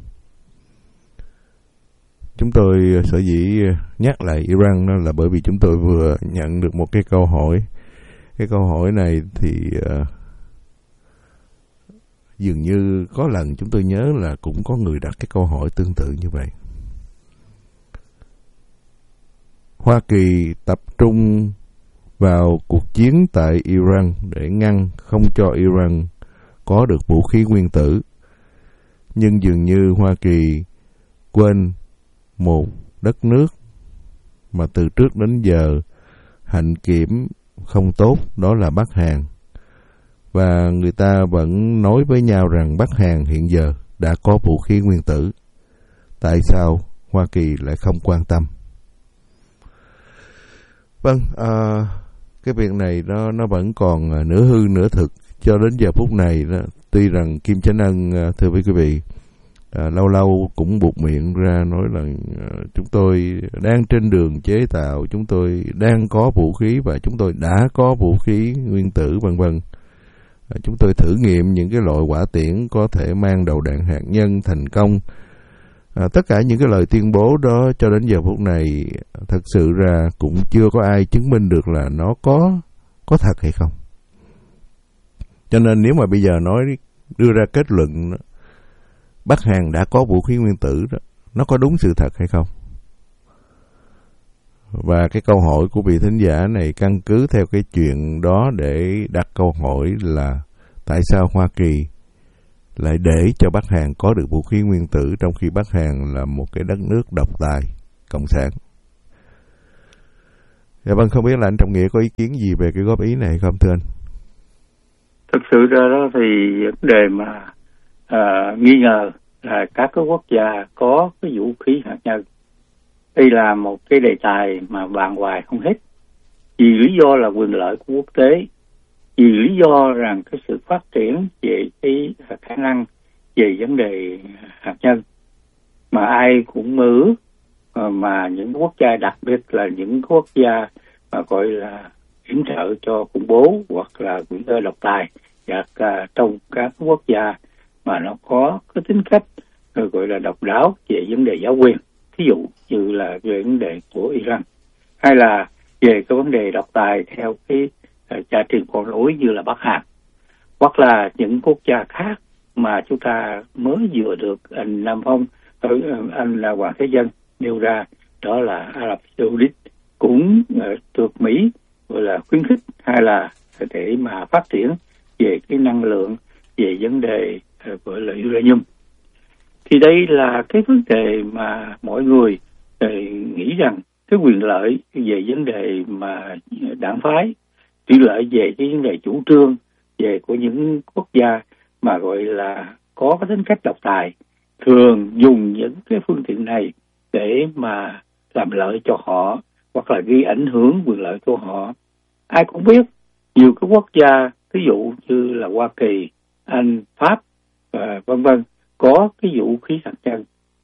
Chúng tôi sở dĩ nhắc lại Iran đó là bởi vì chúng tôi vừa nhận được một cái câu hỏi. Cái câu hỏi này thì uh, dường như có lần chúng tôi nhớ là cũng có người đặt cái câu hỏi tương tự như vậy. Hoa Kỳ tập trung vào cuộc chiến tại Iran để ngăn không cho Iran có được vũ khí nguyên tử. Nhưng dường như Hoa Kỳ quên một đất nước mà từ trước đến giờ hạnh kiểm không tốt, đó là Bắc Hàn. Và người ta vẫn nói với nhau rằng Bắc Hàn hiện giờ đã có vũ khí nguyên tử. Tại sao Hoa Kỳ lại không quan tâm? Vâng, à, cái việc này nó nó vẫn còn nửa hư nửa thực cho đến giờ phút này đó. Tuy rằng Kim Chánh Ân, thưa quý vị, à, lâu lâu cũng buột miệng ra nói là à, chúng tôi đang trên đường chế tạo, chúng tôi đang có vũ khí và chúng tôi đã có vũ khí nguyên tử vân vân. À, chúng tôi thử nghiệm những cái loại hỏa tiễn có thể mang đầu đạn hạt nhân thành công. À, tất cả những cái lời tuyên bố đó cho đến giờ phút này thật sự ra cũng chưa có ai chứng minh được là nó có có thật hay không. Cho nên nếu mà bây giờ nói đưa ra kết luận Bắc Hàn đã có vũ khí nguyên tử đó, nó có đúng sự thật hay không? Và cái câu hỏi của vị thính giả này căn cứ theo cái chuyện đó để đặt câu hỏi là tại sao Hoa Kỳ lại để cho Bắc Hàn có được vũ khí nguyên tử trong khi Bắc Hàn là một cái đất nước độc tài, cộng sản. Dạ vâng, không biết là anh Trọng Nghĩa có ý kiến gì về cái góp ý này không thưa anh? Thực sự ra đó thì vấn đề mà à, nghi ngờ là các cái quốc gia có cái vũ khí hạt nhân, đây là một cái đề tài mà bàn hoài không hết. Vì lý do là quyền lợi của quốc tế, vì lý do rằng cái sự phát triển về cái khả năng về vấn đề hạt nhân mà ai cũng mơ ước, mà những quốc gia, đặc biệt là những quốc gia mà gọi là yểm trợ cho khủng bố hoặc là những nơi độc tài, và uh, trong các quốc gia mà nó có cái tính cách uh, gọi là độc đáo về vấn đề giáo quyền, thí dụ như là về vấn đề của Iran, hay là về cái vấn đề độc tài theo cái uh, cha truyền con nối như là Bắc Hàn, hoặc là những quốc gia khác mà chúng ta mới vừa được anh Nam Phong, anh là Hoàng Thế Dân nêu ra, đó là Ả Rập Xê Út cũng uh, được Mỹ gọi là khuyến khích, hay là để mà phát triển về cái năng lượng, về vấn đề uh, gọi là uranium. Thì đây là cái vấn đề mà mọi người uh, nghĩ rằng cái quyền lợi về vấn đề mà đảng phái, quyền lợi về cái vấn đề chủ trương về của những quốc gia mà gọi là có cái tính cách độc tài, thường dùng những cái phương tiện này để mà làm lợi cho họ hoặc là gây ảnh hưởng quyền lợi của họ. Ai cũng biết nhiều cái quốc gia, ví dụ như là Hoa Kỳ, Anh, Pháp và vân vân có cái vũ khí hạt nhân,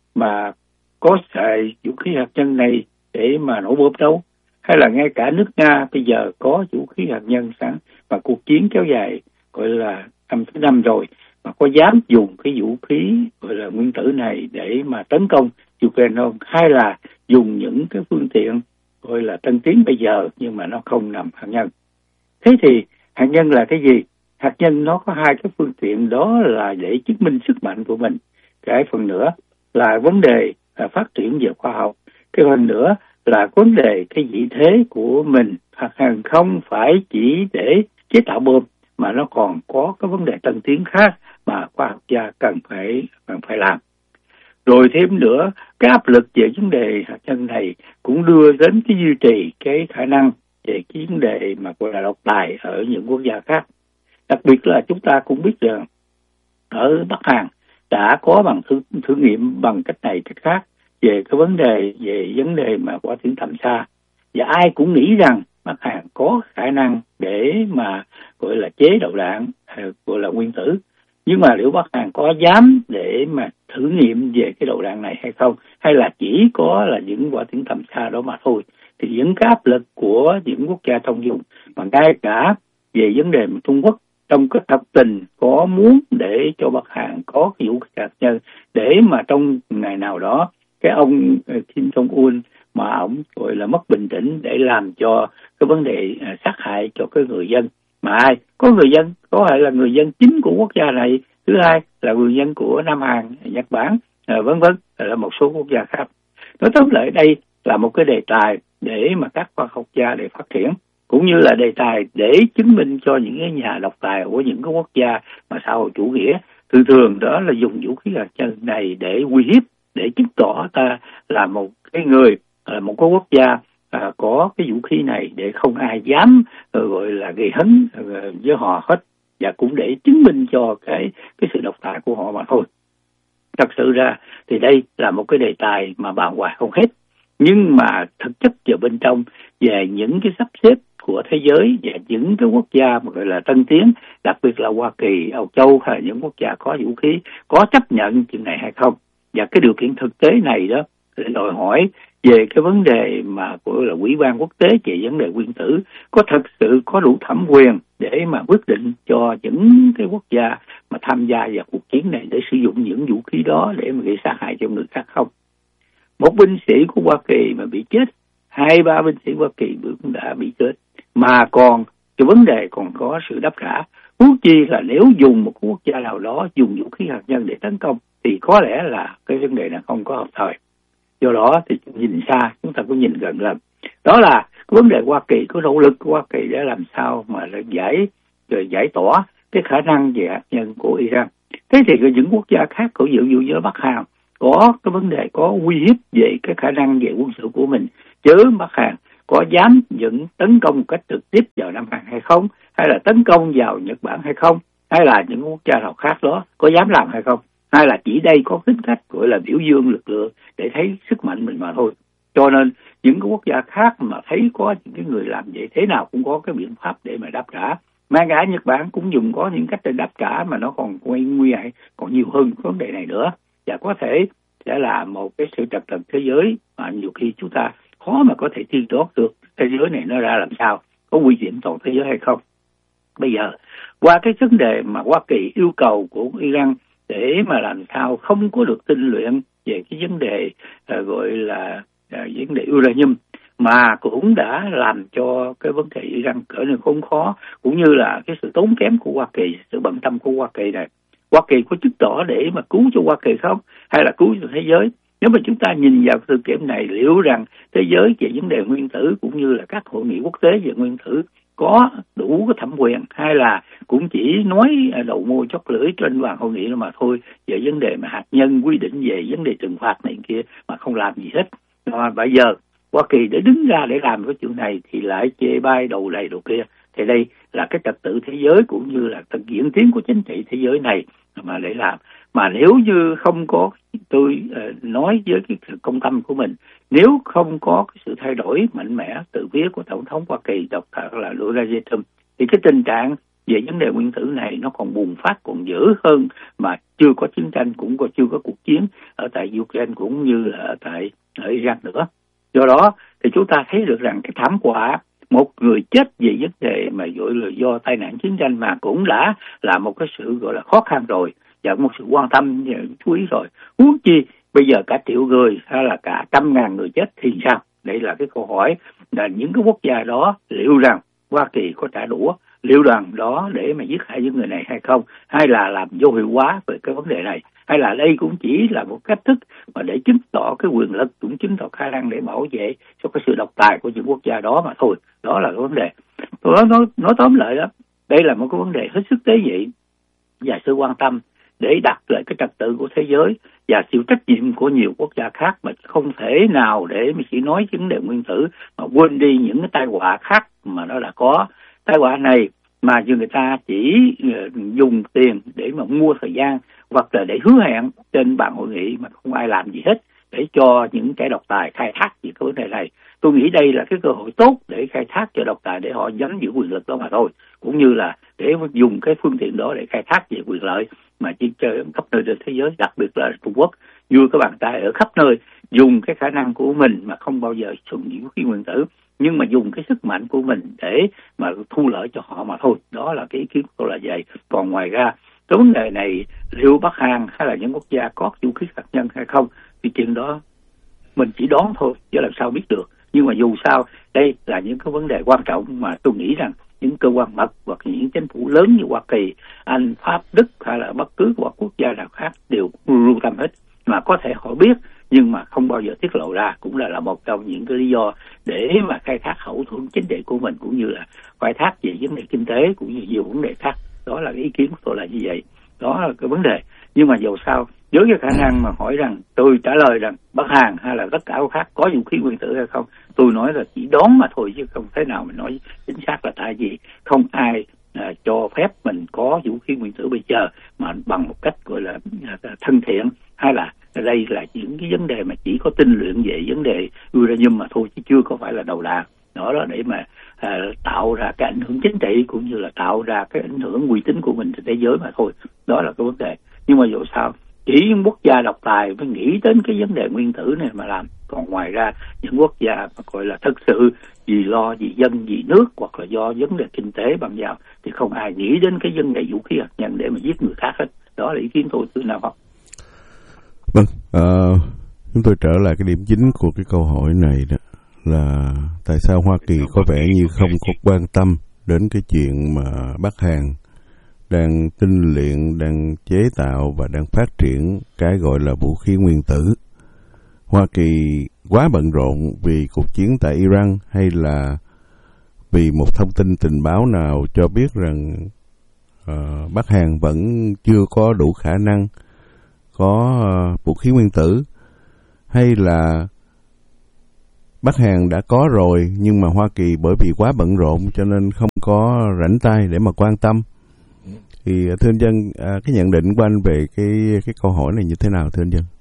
mà có xài vũ khí hạt nhân này để mà nổ bom đâu, hay là ngay cả nước Nga bây giờ có vũ khí hạt nhân sẵn, và cuộc chiến kéo dài gọi là năm thứ năm rồi, mà có dám dùng cái vũ khí gọi là nguyên tử này để mà tấn công Ukraine không, hay là dùng những cái phương tiện gọi là tân tiến bây giờ nhưng mà nó không nằm hạt nhân. Thế thì hạt nhân là cái gì? Hạt nhân nó có hai cái phương tiện, đó là để chứng minh sức mạnh của mình. Cái phần nữa là vấn đề là phát triển về khoa học. Cái phần nữa là vấn đề cái vị thế của mình. Hạt nhân không phải chỉ để chế tạo bom, mà nó còn có cái vấn đề tân tiến khác mà khoa học gia cần phải cần phải làm. Rồi thêm nữa, cái áp lực về vấn đề hạt nhân này cũng đưa đến cái duy trì cái khả năng về cái vấn đề mà gọi là độc tài ở những quốc gia khác. Đặc biệt là chúng ta cũng biết rằng ở Bắc Hàn đã có bằng thử, thử nghiệm bằng cách này cách khác về cái vấn đề về vấn đề mà quả tiễn tầm xa, và ai cũng nghĩ rằng Bắc Hàn có khả năng để mà gọi là chế đầu đạn gọi là nguyên tử. Nhưng mà liệu Bắc Hàn có dám để mà thử nghiệm về cái đầu đạn này hay không, hay là chỉ có là những quả tiễn tầm xa đó mà thôi? Thì những cái áp lực của những quốc gia trong vùng, mà ngay cả về vấn đề mà Trung Quốc trong cái thật tình có muốn để cho Bắc Hàn có cái vũ khí hạt nhân, để mà trong ngày nào đó cái ông Kim Jong-un mà ông gọi là mất bình tĩnh để làm cho cái vấn đề sát hại cho cái người dân. Mà ai? Có người dân, có thể là người dân chính của quốc gia này, thứ hai là người dân của Nam Hàn, Nhật Bản, vân vân, là một số quốc gia khác. Nói tóm lại đây là một cái đề tài để mà các khoa học gia để phát triển, cũng như là đề tài để chứng minh cho những cái nhà độc tài của những cái quốc gia mà xã hội chủ nghĩa thường thường đó là dùng vũ khí hạt nhân này để uy hiếp, để chứng tỏ ta là một cái người, là một cái quốc gia à, có cái vũ khí này để không ai dám uh, gọi là gây hấn uh, với họ hết, và cũng để chứng minh cho cái cái sự độc tài của họ mà thôi. Thật sự ra thì đây là một cái đề tài mà bàn hoài không hết, nhưng mà thực chất vào bên trong về những cái sắp xếp của thế giới và những cái quốc gia mà gọi là tân tiến, đặc biệt là Hoa Kỳ, Âu Châu hay là những quốc gia có vũ khí, có chấp nhận chuyện này hay không. Và cái điều kiện thực tế này đó để đòi hỏi về cái vấn đề mà của là Ủy ban quốc tế về vấn đề nguyên tử có thật sự có đủ thẩm quyền để mà quyết định cho những cái quốc gia mà tham gia vào cuộc chiến này để sử dụng những vũ khí đó để mà gây sát hại cho người khác không. Một binh sĩ của Hoa Kỳ mà bị chết, hai ba binh sĩ Hoa Kỳ cũng đã bị chết, mà còn cái vấn đề còn có sự đáp trả. Huống chi là nếu dùng một quốc gia nào đó dùng vũ khí hạt nhân để tấn công thì có lẽ là cái vấn đề này không có hợp thời. Do đó thì nhìn xa chúng ta cũng nhìn gần gần. Đó là cái vấn đề Hoa Kỳ, có nỗ lực của Hoa Kỳ để làm sao mà giải rồi giải tỏa cái khả năng về hạt nhân của Iran. Thế thì những quốc gia khác, có ví dụ như Bắc Hàn có cái vấn đề có uy hiếp về cái khả năng về quân sự của mình, chứ Bắc Hàn có dám những tấn công một cách trực tiếp vào Nam Hàn hay không, hay là tấn công vào Nhật Bản hay không, hay là những quốc gia nào khác đó có dám làm hay không, hay là chỉ đây có tính cách gọi là biểu dương lực lượng để thấy sức mạnh mình mà thôi. Cho nên những cái quốc gia khác mà thấy có những cái người làm vậy, thế nào cũng có cái biện pháp để mà đáp trả. Ngay cả Nhật Bản cũng dùng có những cách để đáp trả mà nó còn nguy nguy hại còn nhiều hơn vấn đề này nữa, và có thể sẽ là một cái sự trật tự thế giới mà nhiều khi chúng ta khó mà có thể tiên đoán được thế giới này nó ra làm sao, có nguy hiểm toàn thế giới hay không. Bây giờ qua cái vấn đề mà Hoa Kỳ yêu cầu của Iran để mà làm sao không có được tinh luyện về cái vấn đề uh, gọi là uh, vấn đề uranium, mà cũng đã làm cho cái vấn đề Iran trở nên khốn khó, cũng như là cái sự tốn kém của Hoa Kỳ, sự bận tâm của Hoa Kỳ này. Hoa Kỳ có chứng tỏ để mà cứu cho Hoa Kỳ không, hay là cứu cho thế giới? Nếu mà chúng ta nhìn vào sự kiện này, liệu rằng thế giới về vấn đề nguyên tử cũng như là các hội nghị quốc tế về nguyên tử có đủ cái thẩm quyền, hay là cũng chỉ nói đầu môi chót lưỡi trên bàn hội nghị mà thôi, về vấn đề mà hạt nhân, quy định về vấn đề trừng phạt này kia mà không làm gì hết. Và bây giờ Hoa Kỳ để đứng ra để làm cái chuyện này thì lại chê bai đầu này đầu kia. Thì đây là cái trật tự thế giới cũng như là thực diễn tiến của chính trị thế giới này mà để làm. Mà nếu như không có, tôi uh, nói với cái sự công tâm của mình, nếu không có cái sự thay đổi mạnh mẽ từ phía của Tổng thống Hoa Kỳ độc thật là Donald Trump, thì cái tình trạng về vấn đề nguyên tử này nó còn bùng phát, còn dữ hơn, mà chưa có chiến tranh, cũng có chưa có cuộc chiến ở tại Ukraine cũng như là ở tại ở Iran nữa. Do đó thì chúng ta thấy được rằng cái thảm họa một người chết vì vấn đề mà gọi là do tai nạn chiến tranh mà cũng đã là một cái sự gọi là khó khăn rồi, và một sự quan tâm chú ý rồi. Huống chi bây giờ cả triệu người hay là cả trăm ngàn người chết thì sao? Đây là cái câu hỏi là những cái quốc gia đó liệu rằng Hoa Kỳ có trả đũa liệu rằng đó để mà giết hại những người này hay không, hay là làm vô hiệu hóa về cái vấn đề này, hay là đây cũng chỉ là một cách thức mà để chứng tỏ cái quyền lực, cũng chứng tỏ khả năng để bảo vệ cho cái sự độc tài của những quốc gia đó mà thôi. Đó là cái vấn đề. Tôi nói, nói, nói tóm lại đó, đây là một cái vấn đề hết sức tế nhị và sự quan tâm để đặt lại cái trật tự của thế giới và chịu trách nhiệm của nhiều quốc gia khác, mà không thể nào để mà chỉ nói vấn đề nguyên tử mà quên đi những cái tai họa khác mà nó đã có. Tai họa này mà người ta chỉ dùng tiền để mà mua thời gian hoặc là để hứa hẹn trên bàn hội nghị mà không ai làm gì hết để cho những kẻ độc tài khai thác về cái vấn đề này. Tôi nghĩ đây là cái cơ hội tốt để khai thác cho độc tài để họ nắm giữ quyền lực đó mà thôi, cũng như là để dùng cái phương tiện đó để khai thác về quyền lợi mà chỉ chơi khắp nơi trên thế giới, đặc biệt là Trung Quốc như các bàn tay ở khắp nơi, dùng cái khả năng của mình mà không bao giờ sử dụng vũ khí nguyên tử, nhưng mà dùng cái sức mạnh của mình để mà thu lợi cho họ mà thôi. Đó là cái ý kiến của tôi là vậy. Còn ngoài ra cái vấn đề này liệu Bắc Hàn hay là những quốc gia có vũ khí hạt nhân hay không thì chuyện đó mình chỉ đoán thôi chứ làm sao biết được. Nhưng mà dù sao đây là những cái vấn đề quan trọng mà tôi nghĩ rằng những cơ quan mật hoặc những chính phủ lớn như Hoa Kỳ, Anh, Pháp, Đức hay là bất cứ một quốc gia nào khác đều lưu tâm hết, mà có thể họ biết nhưng mà không bao giờ tiết lộ ra, cũng là, là một trong những cái lý do để mà khai thác hậu thuẫn chính trị của mình, cũng như là khai thác về vấn đề kinh tế cũng như nhiều vấn đề khác. Đó là cái ý kiến của tôi là như vậy. Đó là cái vấn đề. Nhưng mà dù sao, với cái khả năng mà hỏi rằng tôi trả lời rằng Bắc Hàn hay là tất cả các khác có vũ khí nguyên tử hay không, tôi nói là chỉ đoán mà thôi chứ không thể nào mình nói chính xác là tại vì không ai à, cho phép mình có vũ khí nguyên tử bây giờ mà bằng một cách gọi là à, thân thiện, hay là đây là những cái vấn đề mà chỉ có tinh luyện về vấn đề uranium mà thôi chứ chưa có phải là đầu đà. Đó là để mà à, tạo ra cái ảnh hưởng chính trị cũng như là tạo ra cái ảnh hưởng uy tín của mình trên thế giới mà thôi. Đó là cái vấn đề. Nhưng mà dù sao chỉ những quốc gia độc tài mới nghĩ đến cái vấn đề nguyên tử này mà làm, còn ngoài ra những quốc gia mà gọi là thực sự vì lo vì dân vì nước hoặc là do vấn đề kinh tế bằng vào thì không ai nghĩ đến cái vấn đề vũ khí hạt nhân để mà giết người khác hết. Đó là ý kiến tôi từ nào không? Vâng, uh, chúng tôi trở lại cái điểm chính của cái câu hỏi này đó là tại sao Hoa Kỳ có vẻ như không có quan tâm đến cái chuyện mà Bắc Hàn đang tinh luyện, đang chế tạo và đang phát triển cái gọi là vũ khí nguyên tử. Hoa Kỳ quá bận rộn vì cuộc chiến tại Iran, hay là vì một thông tin tình báo nào cho biết rằng uh, Bắc Hàn vẫn chưa có đủ khả năng có uh, vũ khí nguyên tử, hay là Bắc Hàn đã có rồi nhưng mà Hoa Kỳ bởi vì quá bận rộn cho nên không có rảnh tay để mà quan tâm. Thì thưa anh Dân, uh, cái nhận định của anh về cái cái câu hỏi này như thế nào thưa anh Dân?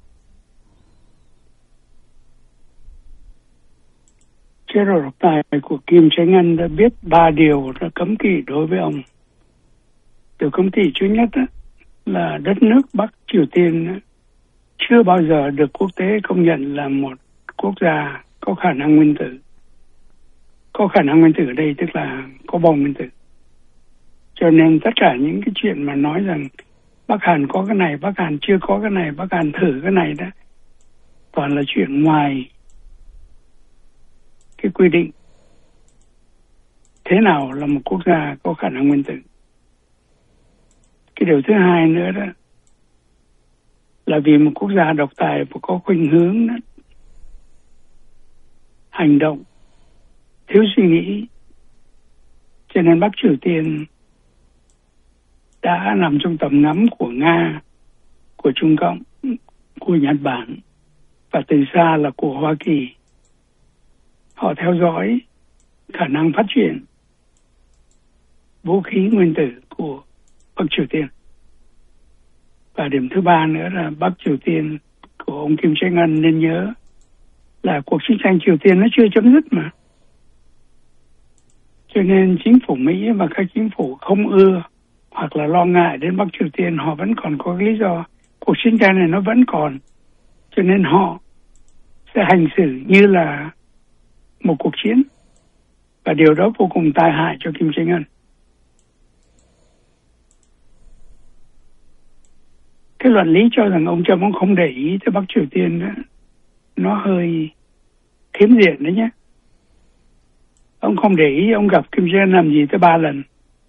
Chế độ độc tài của Kim Jong Un đã biết ba điều đã cấm kỵ đối với ông. Điều cấm kỵ thứ nhất á, là đất nước Bắc Triều Tiên á, chưa bao giờ được quốc tế công nhận là một quốc gia có khả năng nguyên tử. Có khả năng nguyên tử ở đây tức là có bom nguyên tử. Cho nên tất cả những cái chuyện mà nói rằng Bắc Hàn có cái này, Bắc Hàn chưa có cái này, Bắc Hàn thử cái này đó, toàn là chuyện ngoài cái quy định thế nào là một quốc gia có khả năng nguyên tử. Cái điều thứ hai nữa đó là vì một quốc gia độc tài và có khuynh hướng đó, hành động thiếu suy nghĩ, cho nên Bắc Triều Tiên đã nằm trong tầm ngắm của Nga, của Trung Cộng, của Nhật Bản và từ xa là của Hoa Kỳ. Họ theo dõi khả năng phát triển vũ khí nguyên tử của Bắc Triều Tiên. Và điểm thứ ba nữa là Bắc Triều Tiên của ông Kim Jong Un nên nhớ là cuộc chiến tranh Triều Tiên nó chưa chấm dứt mà. Cho nên chính phủ Mỹ và các chính phủ không ưa hoặc là lo ngại đến Bắc Triều Tiên, họ vẫn còn có lý do. Cuộc chiến tranh này nó vẫn còn. Cho nên họ sẽ hành xử như là một cuộc chiến. Và điều đó vô cùng tai hại cho Kim Jong Un. Cái luận lý cho rằng ông Trump ông không để ý tới Bắc Triều Tiên đó, nó hơi khiếm diện đấy nhé. Ông không để ý, ông gặp Kim Jong Un làm gì tới ba lần.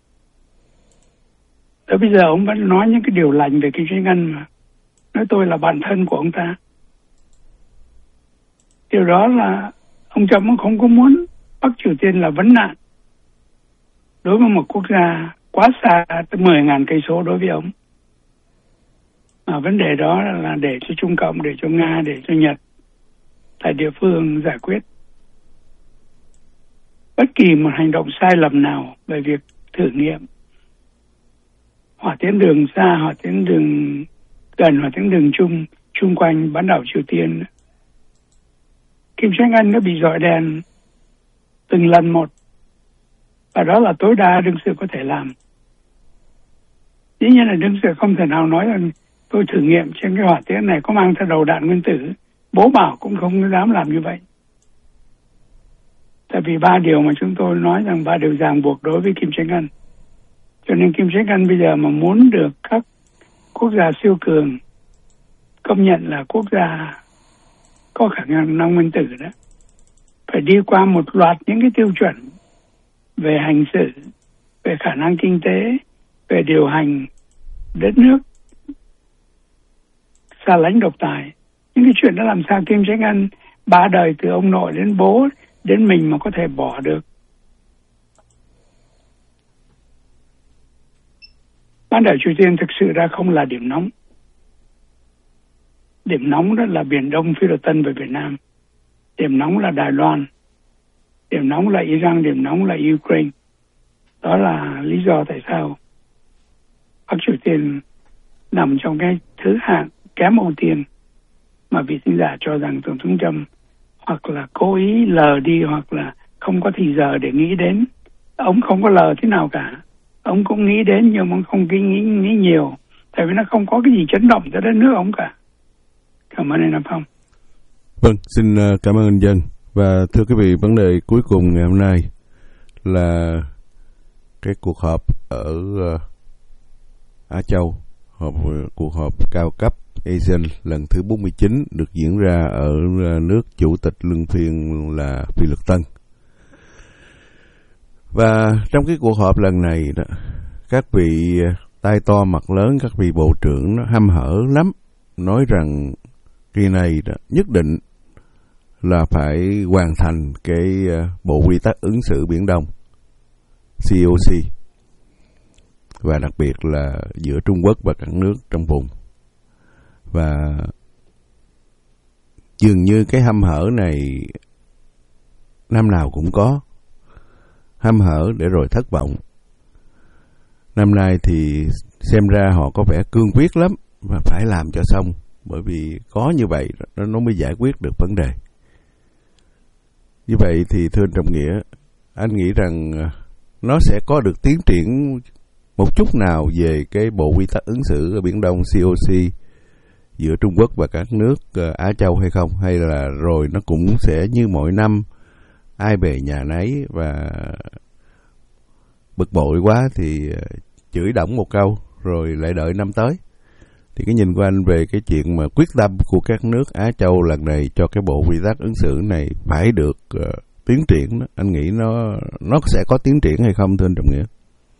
Tới bây giờ ông vẫn nói những cái điều lành về Kim Jong Un mà. Nói tôi là bạn thân của ông ta. Điều đó là ông Trump ông không có muốn Bắc Triều Tiên là vấn nạn đối với một quốc gia quá xa tới mười nghìn cây số đối với ông. Mà vấn đề đó là để cho Trung Cộng, để cho Nga, để cho Nhật tại địa phương giải quyết. Bất kỳ một hành động sai lầm nào về việc thử nghiệm hỏa tiễn đường xa, hỏa tiễn đường gần, hỏa tiễn đường chung chung quanh bán đảo Triều Tiên, Kim Jong Un nó bị rọi đèn từng lần một, và đó là tối đa đương sự có thể làm. Dĩ nhiên là đương sự không thể nào nói rằng tôi thử nghiệm trên cái hỏa tiễn này có mang theo đầu đạn nguyên tử. Bố bảo cũng không dám làm như vậy. Tại vì ba điều mà chúng tôi nói rằng ba điều ràng buộc đối với Kim Jong Un. Cho nên Kim Jong Un bây giờ mà muốn được các quốc gia siêu cường công nhận là quốc gia có khả năng nguyên tử đó, phải đi qua một loạt những cái tiêu chuẩn về hành xử, về khả năng kinh tế, về điều hành đất nước xa lánh độc tài. Những cái chuyện đó làm sao Kim Jong Un ba đời từ ông nội đến bố đến mình mà có thể bỏ được. Bán đảo Triều Tiên thực sự ra không là điểm nóng. Điểm nóng đó là Biển Đông, Phi Luật Tân và Việt Nam. Điểm nóng là Đài Loan. Điểm nóng là Iran, điểm nóng là Ukraine. Đó là lý do tại sao Bắc Triều Tiên nằm trong cái thứ hạng kém ưu tiên mà vị thính giả cho rằng Tổng thống Trump hoặc là cố ý lờ đi hoặc là không có thì giờ để nghĩ đến. Ông không có lờ thế nào cả. Ông cũng nghĩ đến nhưng mà không nghĩ, nghĩ, nghĩ nhiều. Tại vì nó không có cái gì chấn động cho đất nước ông cả. Cảm ơn anh Nam Phong. Vâng, xin cảm ơn anh Dân. Và thưa quý vị, vấn đề cuối cùng ngày hôm nay là cái cuộc họp ở Á Châu, họp cuộc họp cao cấp a sê an lần thứ bốn mươi chín được diễn ra ở nước chủ tịch luân phiên là Phi Luật Tân. Và trong cái cuộc họp lần này đó, các vị tay to mặt lớn, các vị bộ trưởng nó hăm hở lắm, nói rằng kỳ này đó, nhất định là phải hoàn thành cái bộ quy tắc ứng xử Biển Đông xê o xê, và đặc biệt là giữa Trung Quốc và các nước trong vùng. Và dường như cái hăm hở này năm nào cũng có, hăm hở để rồi thất vọng. Năm nay thì xem ra họ có vẻ cương quyết lắm và phải làm cho xong, bởi vì có như vậy nó mới giải quyết được vấn đề. Như vậy thì thưa anh Trọng Nghĩa, anh nghĩ rằng nó sẽ có được tiến triển một chút nào về cái bộ quy tắc ứng xử ở Biển Đông xê o xê giữa Trung Quốc và các nước Á Châu hay không? Hay là rồi nó cũng sẽ như mỗi năm, ai về nhà nấy, và bực bội quá thì chửi đổng một câu rồi lại đợi năm tới? Thì cái nhìn của anh về cái chuyện mà quyết tâm của các nước Á Châu lần này cho cái bộ quy tắc ứng xử này phải được uh, tiến triển đó, anh nghĩ nó nó sẽ có tiến triển hay không thưa anh Trọng Nghĩa?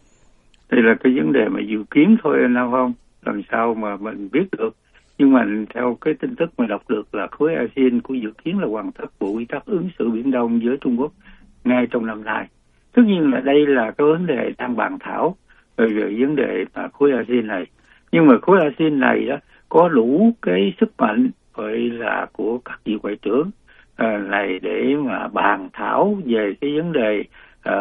Đây là cái vấn đề mà dự kiến thôi anh Nam Phong, làm sao mà mình biết được. Nhưng mà theo cái tin tức mà đọc được là khối a sê an cũng dự kiến là hoàn tất bộ quy tắc ứng xử Biển Đông với Trung Quốc ngay trong năm nay. Tất nhiên là đây là cái vấn đề đang bàn thảo về, về vấn đề mà khối a sê an này. Nhưng mà khối a sê an này đó có đủ cái sức mạnh gọi là của các vị ngoại trưởng uh, này để mà bàn thảo về cái vấn đề uh,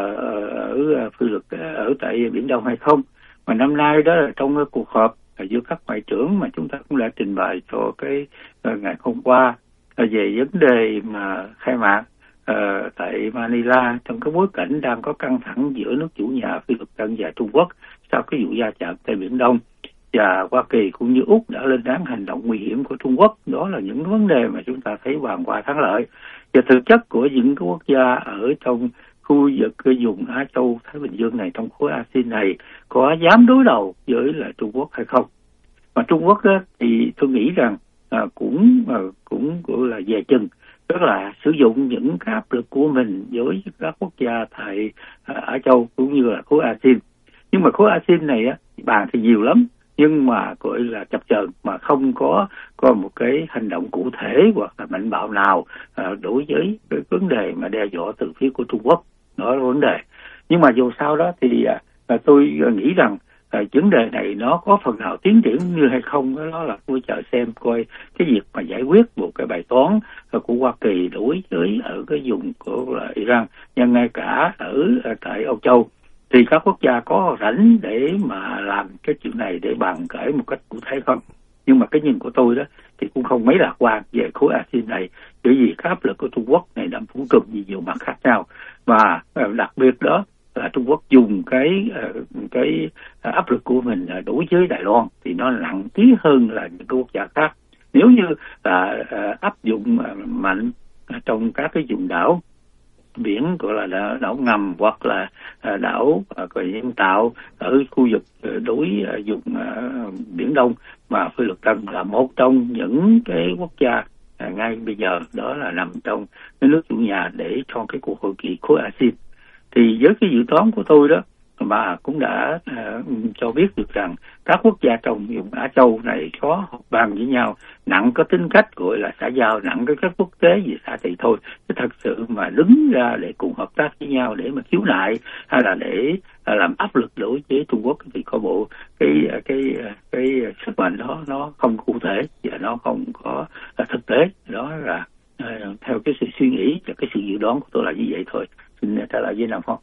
ở phi luật ở tại Biển Đông hay không? Mà năm nay đó là trong cái cuộc họp giữa các ngoại trưởng mà chúng ta cũng đã trình bày cho cái uh, ngày hôm qua uh, về vấn đề mà khai mạc uh, tại Manila trong cái bối cảnh đang có căng thẳng giữa nước chủ nhà Phi Luật Tân và Trung Quốc sau cái vụ va chạm tại Biển Đông. Và Hoa Kỳ cũng như Úc đã lên án hành động nguy hiểm của Trung Quốc. Đó là những vấn đề mà chúng ta thấy hoàn quả thắng lợi. Và thực chất của những cái quốc gia ở trong khu vực cái vùng Á Châu Thái Bình Dương này, trong khối a sê an này, có dám đối đầu với lại Trung Quốc hay không? Mà Trung Quốc đó, thì tôi nghĩ rằng à, cũng à, cũng gọi là dè chừng, tức là sử dụng những cái áp lực của mình với các quốc gia tại à, Á Châu cũng như là khối a sê an. Nhưng mà khối a sê an này á, bàn thì nhiều lắm, nhưng mà gọi là chập chờn, mà không có có một cái hành động cụ thể hoặc là mạnh bạo nào à, đối với cái vấn đề mà đe dọa từ phía của Trung Quốc. Đó là vấn đề. Nhưng mà dù sao đó thì à, tôi nghĩ rằng à, vấn đề này nó có phần nào tiến triển như hay không, đó là tôi chờ xem coi cái việc mà giải quyết một cái bài toán của Hoa Kỳ đối với ở cái vùng của Iran, nhưng ngay cả ở, ở tại Âu Châu thì các quốc gia có rảnh để mà làm cái chuyện này để bàn cãi một cách cụ thể không? Nhưng mà cái nhìn của tôi đó thì cũng không mấy lạc quan về khối a sê an này, bởi vì cái áp lực của Trung Quốc này đang phủ trùm nhiều mặt khác nhau, và đặc biệt đó là Trung Quốc dùng cái cái áp lực của mình đối với Đài Loan thì nó nặng ký hơn là những quốc gia khác. Nếu như là áp dụng mạnh trong các cái vùng đảo biển gọi là đảo ngầm hoặc là đảo nhân tạo ở khu vực đối vùng Biển Đông, mà Phi Luật Tân là một trong những cái quốc gia ngay bây giờ đó là nằm trong cái nước chủ nhà để cho cái cuộc hội nghị khối a sê an. Thì với cái dự toán của tôi đó mà cũng đã uh, cho biết được rằng các quốc gia trong vùng Á Châu này có họp bàn với nhau, nặng có tính cách gọi là xã giao, nặng cái cách quốc tế gì xã thì thôi, chứ thật sự mà đứng ra để cùng hợp tác với nhau để mà khiếu nại hay là để uh, làm áp lực đối với Trung Quốc thì có bộ cái cái cái, cái sức mạnh đó nó không cụ thể và nó không có uh, thực tế. Đó là uh, theo cái sự suy nghĩ và cái sự dự đoán của tôi là như vậy thôi. Xin trả lời với Nam Phong.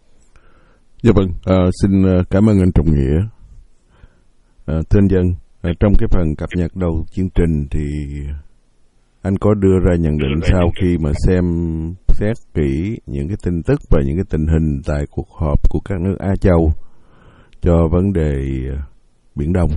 Dạ vâng, à, xin cảm ơn anh Trọng Nghĩa. À, thưa anh Dân, à, trong cái phần cập nhật đầu chương trình thì anh có đưa ra nhận định sau khi mà xem xét kỹ những cái tin tức và những cái tình hình tại cuộc họp của các nước Á Châu cho vấn đề Biển Đông,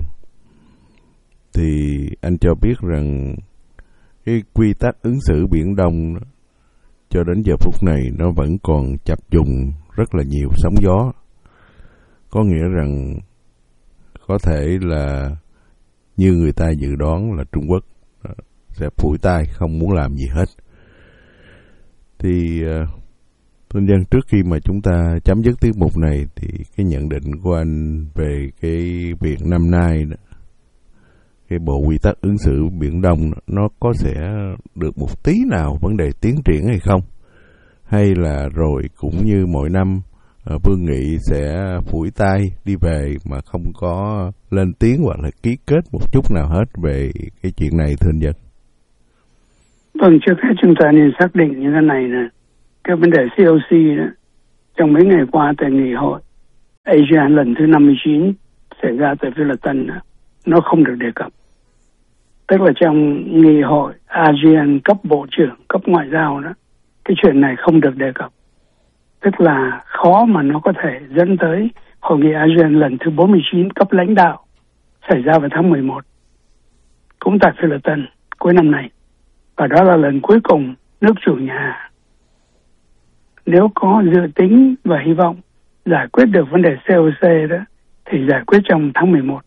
thì anh cho biết rằng cái quy tắc ứng xử Biển Đông cho đến giờ phút này nó vẫn còn chập trùng rất là nhiều sóng gió. Có nghĩa rằng có thể là như người ta dự đoán là Trung Quốc sẽ phủi tay không muốn làm gì hết. Thì Tôn Dân, trước khi mà chúng ta chấm dứt tiết mục này thì cái nhận định của anh về cái việc năm nay đó, cái bộ quy tắc ứng xử Biển Đông nó có sẽ được một tí nào vấn đề tiến triển hay không? Hay là rồi cũng như mỗi năm Vương Nghị sẽ phủi tay đi về mà không có lên tiếng hoặc là ký kết một chút nào hết về cái chuyện này thưa anh Dân? Vâng, trước hết chúng ta nên xác định như thế này nè. Cái vấn đề xê o xê đó, trong mấy ngày qua tại nghị hội a sê an lần thứ năm mươi chín xảy ra tại Philippines, nó không được đề cập. Tức là trong nghị hội a sê an cấp bộ trưởng, cấp ngoại giao đó, cái chuyện này không được đề cập. Tức là khó mà nó có thể dẫn tới hội nghị a sê an lần thứ bốn mươi chín cấp lãnh đạo xảy ra vào tháng mười một, cũng tại Philippines cuối năm này. Và đó là lần cuối cùng nước chủ nhà, nếu có dự tính và hy vọng giải quyết được vấn đề xê o xê đó, thì giải quyết trong tháng mười một.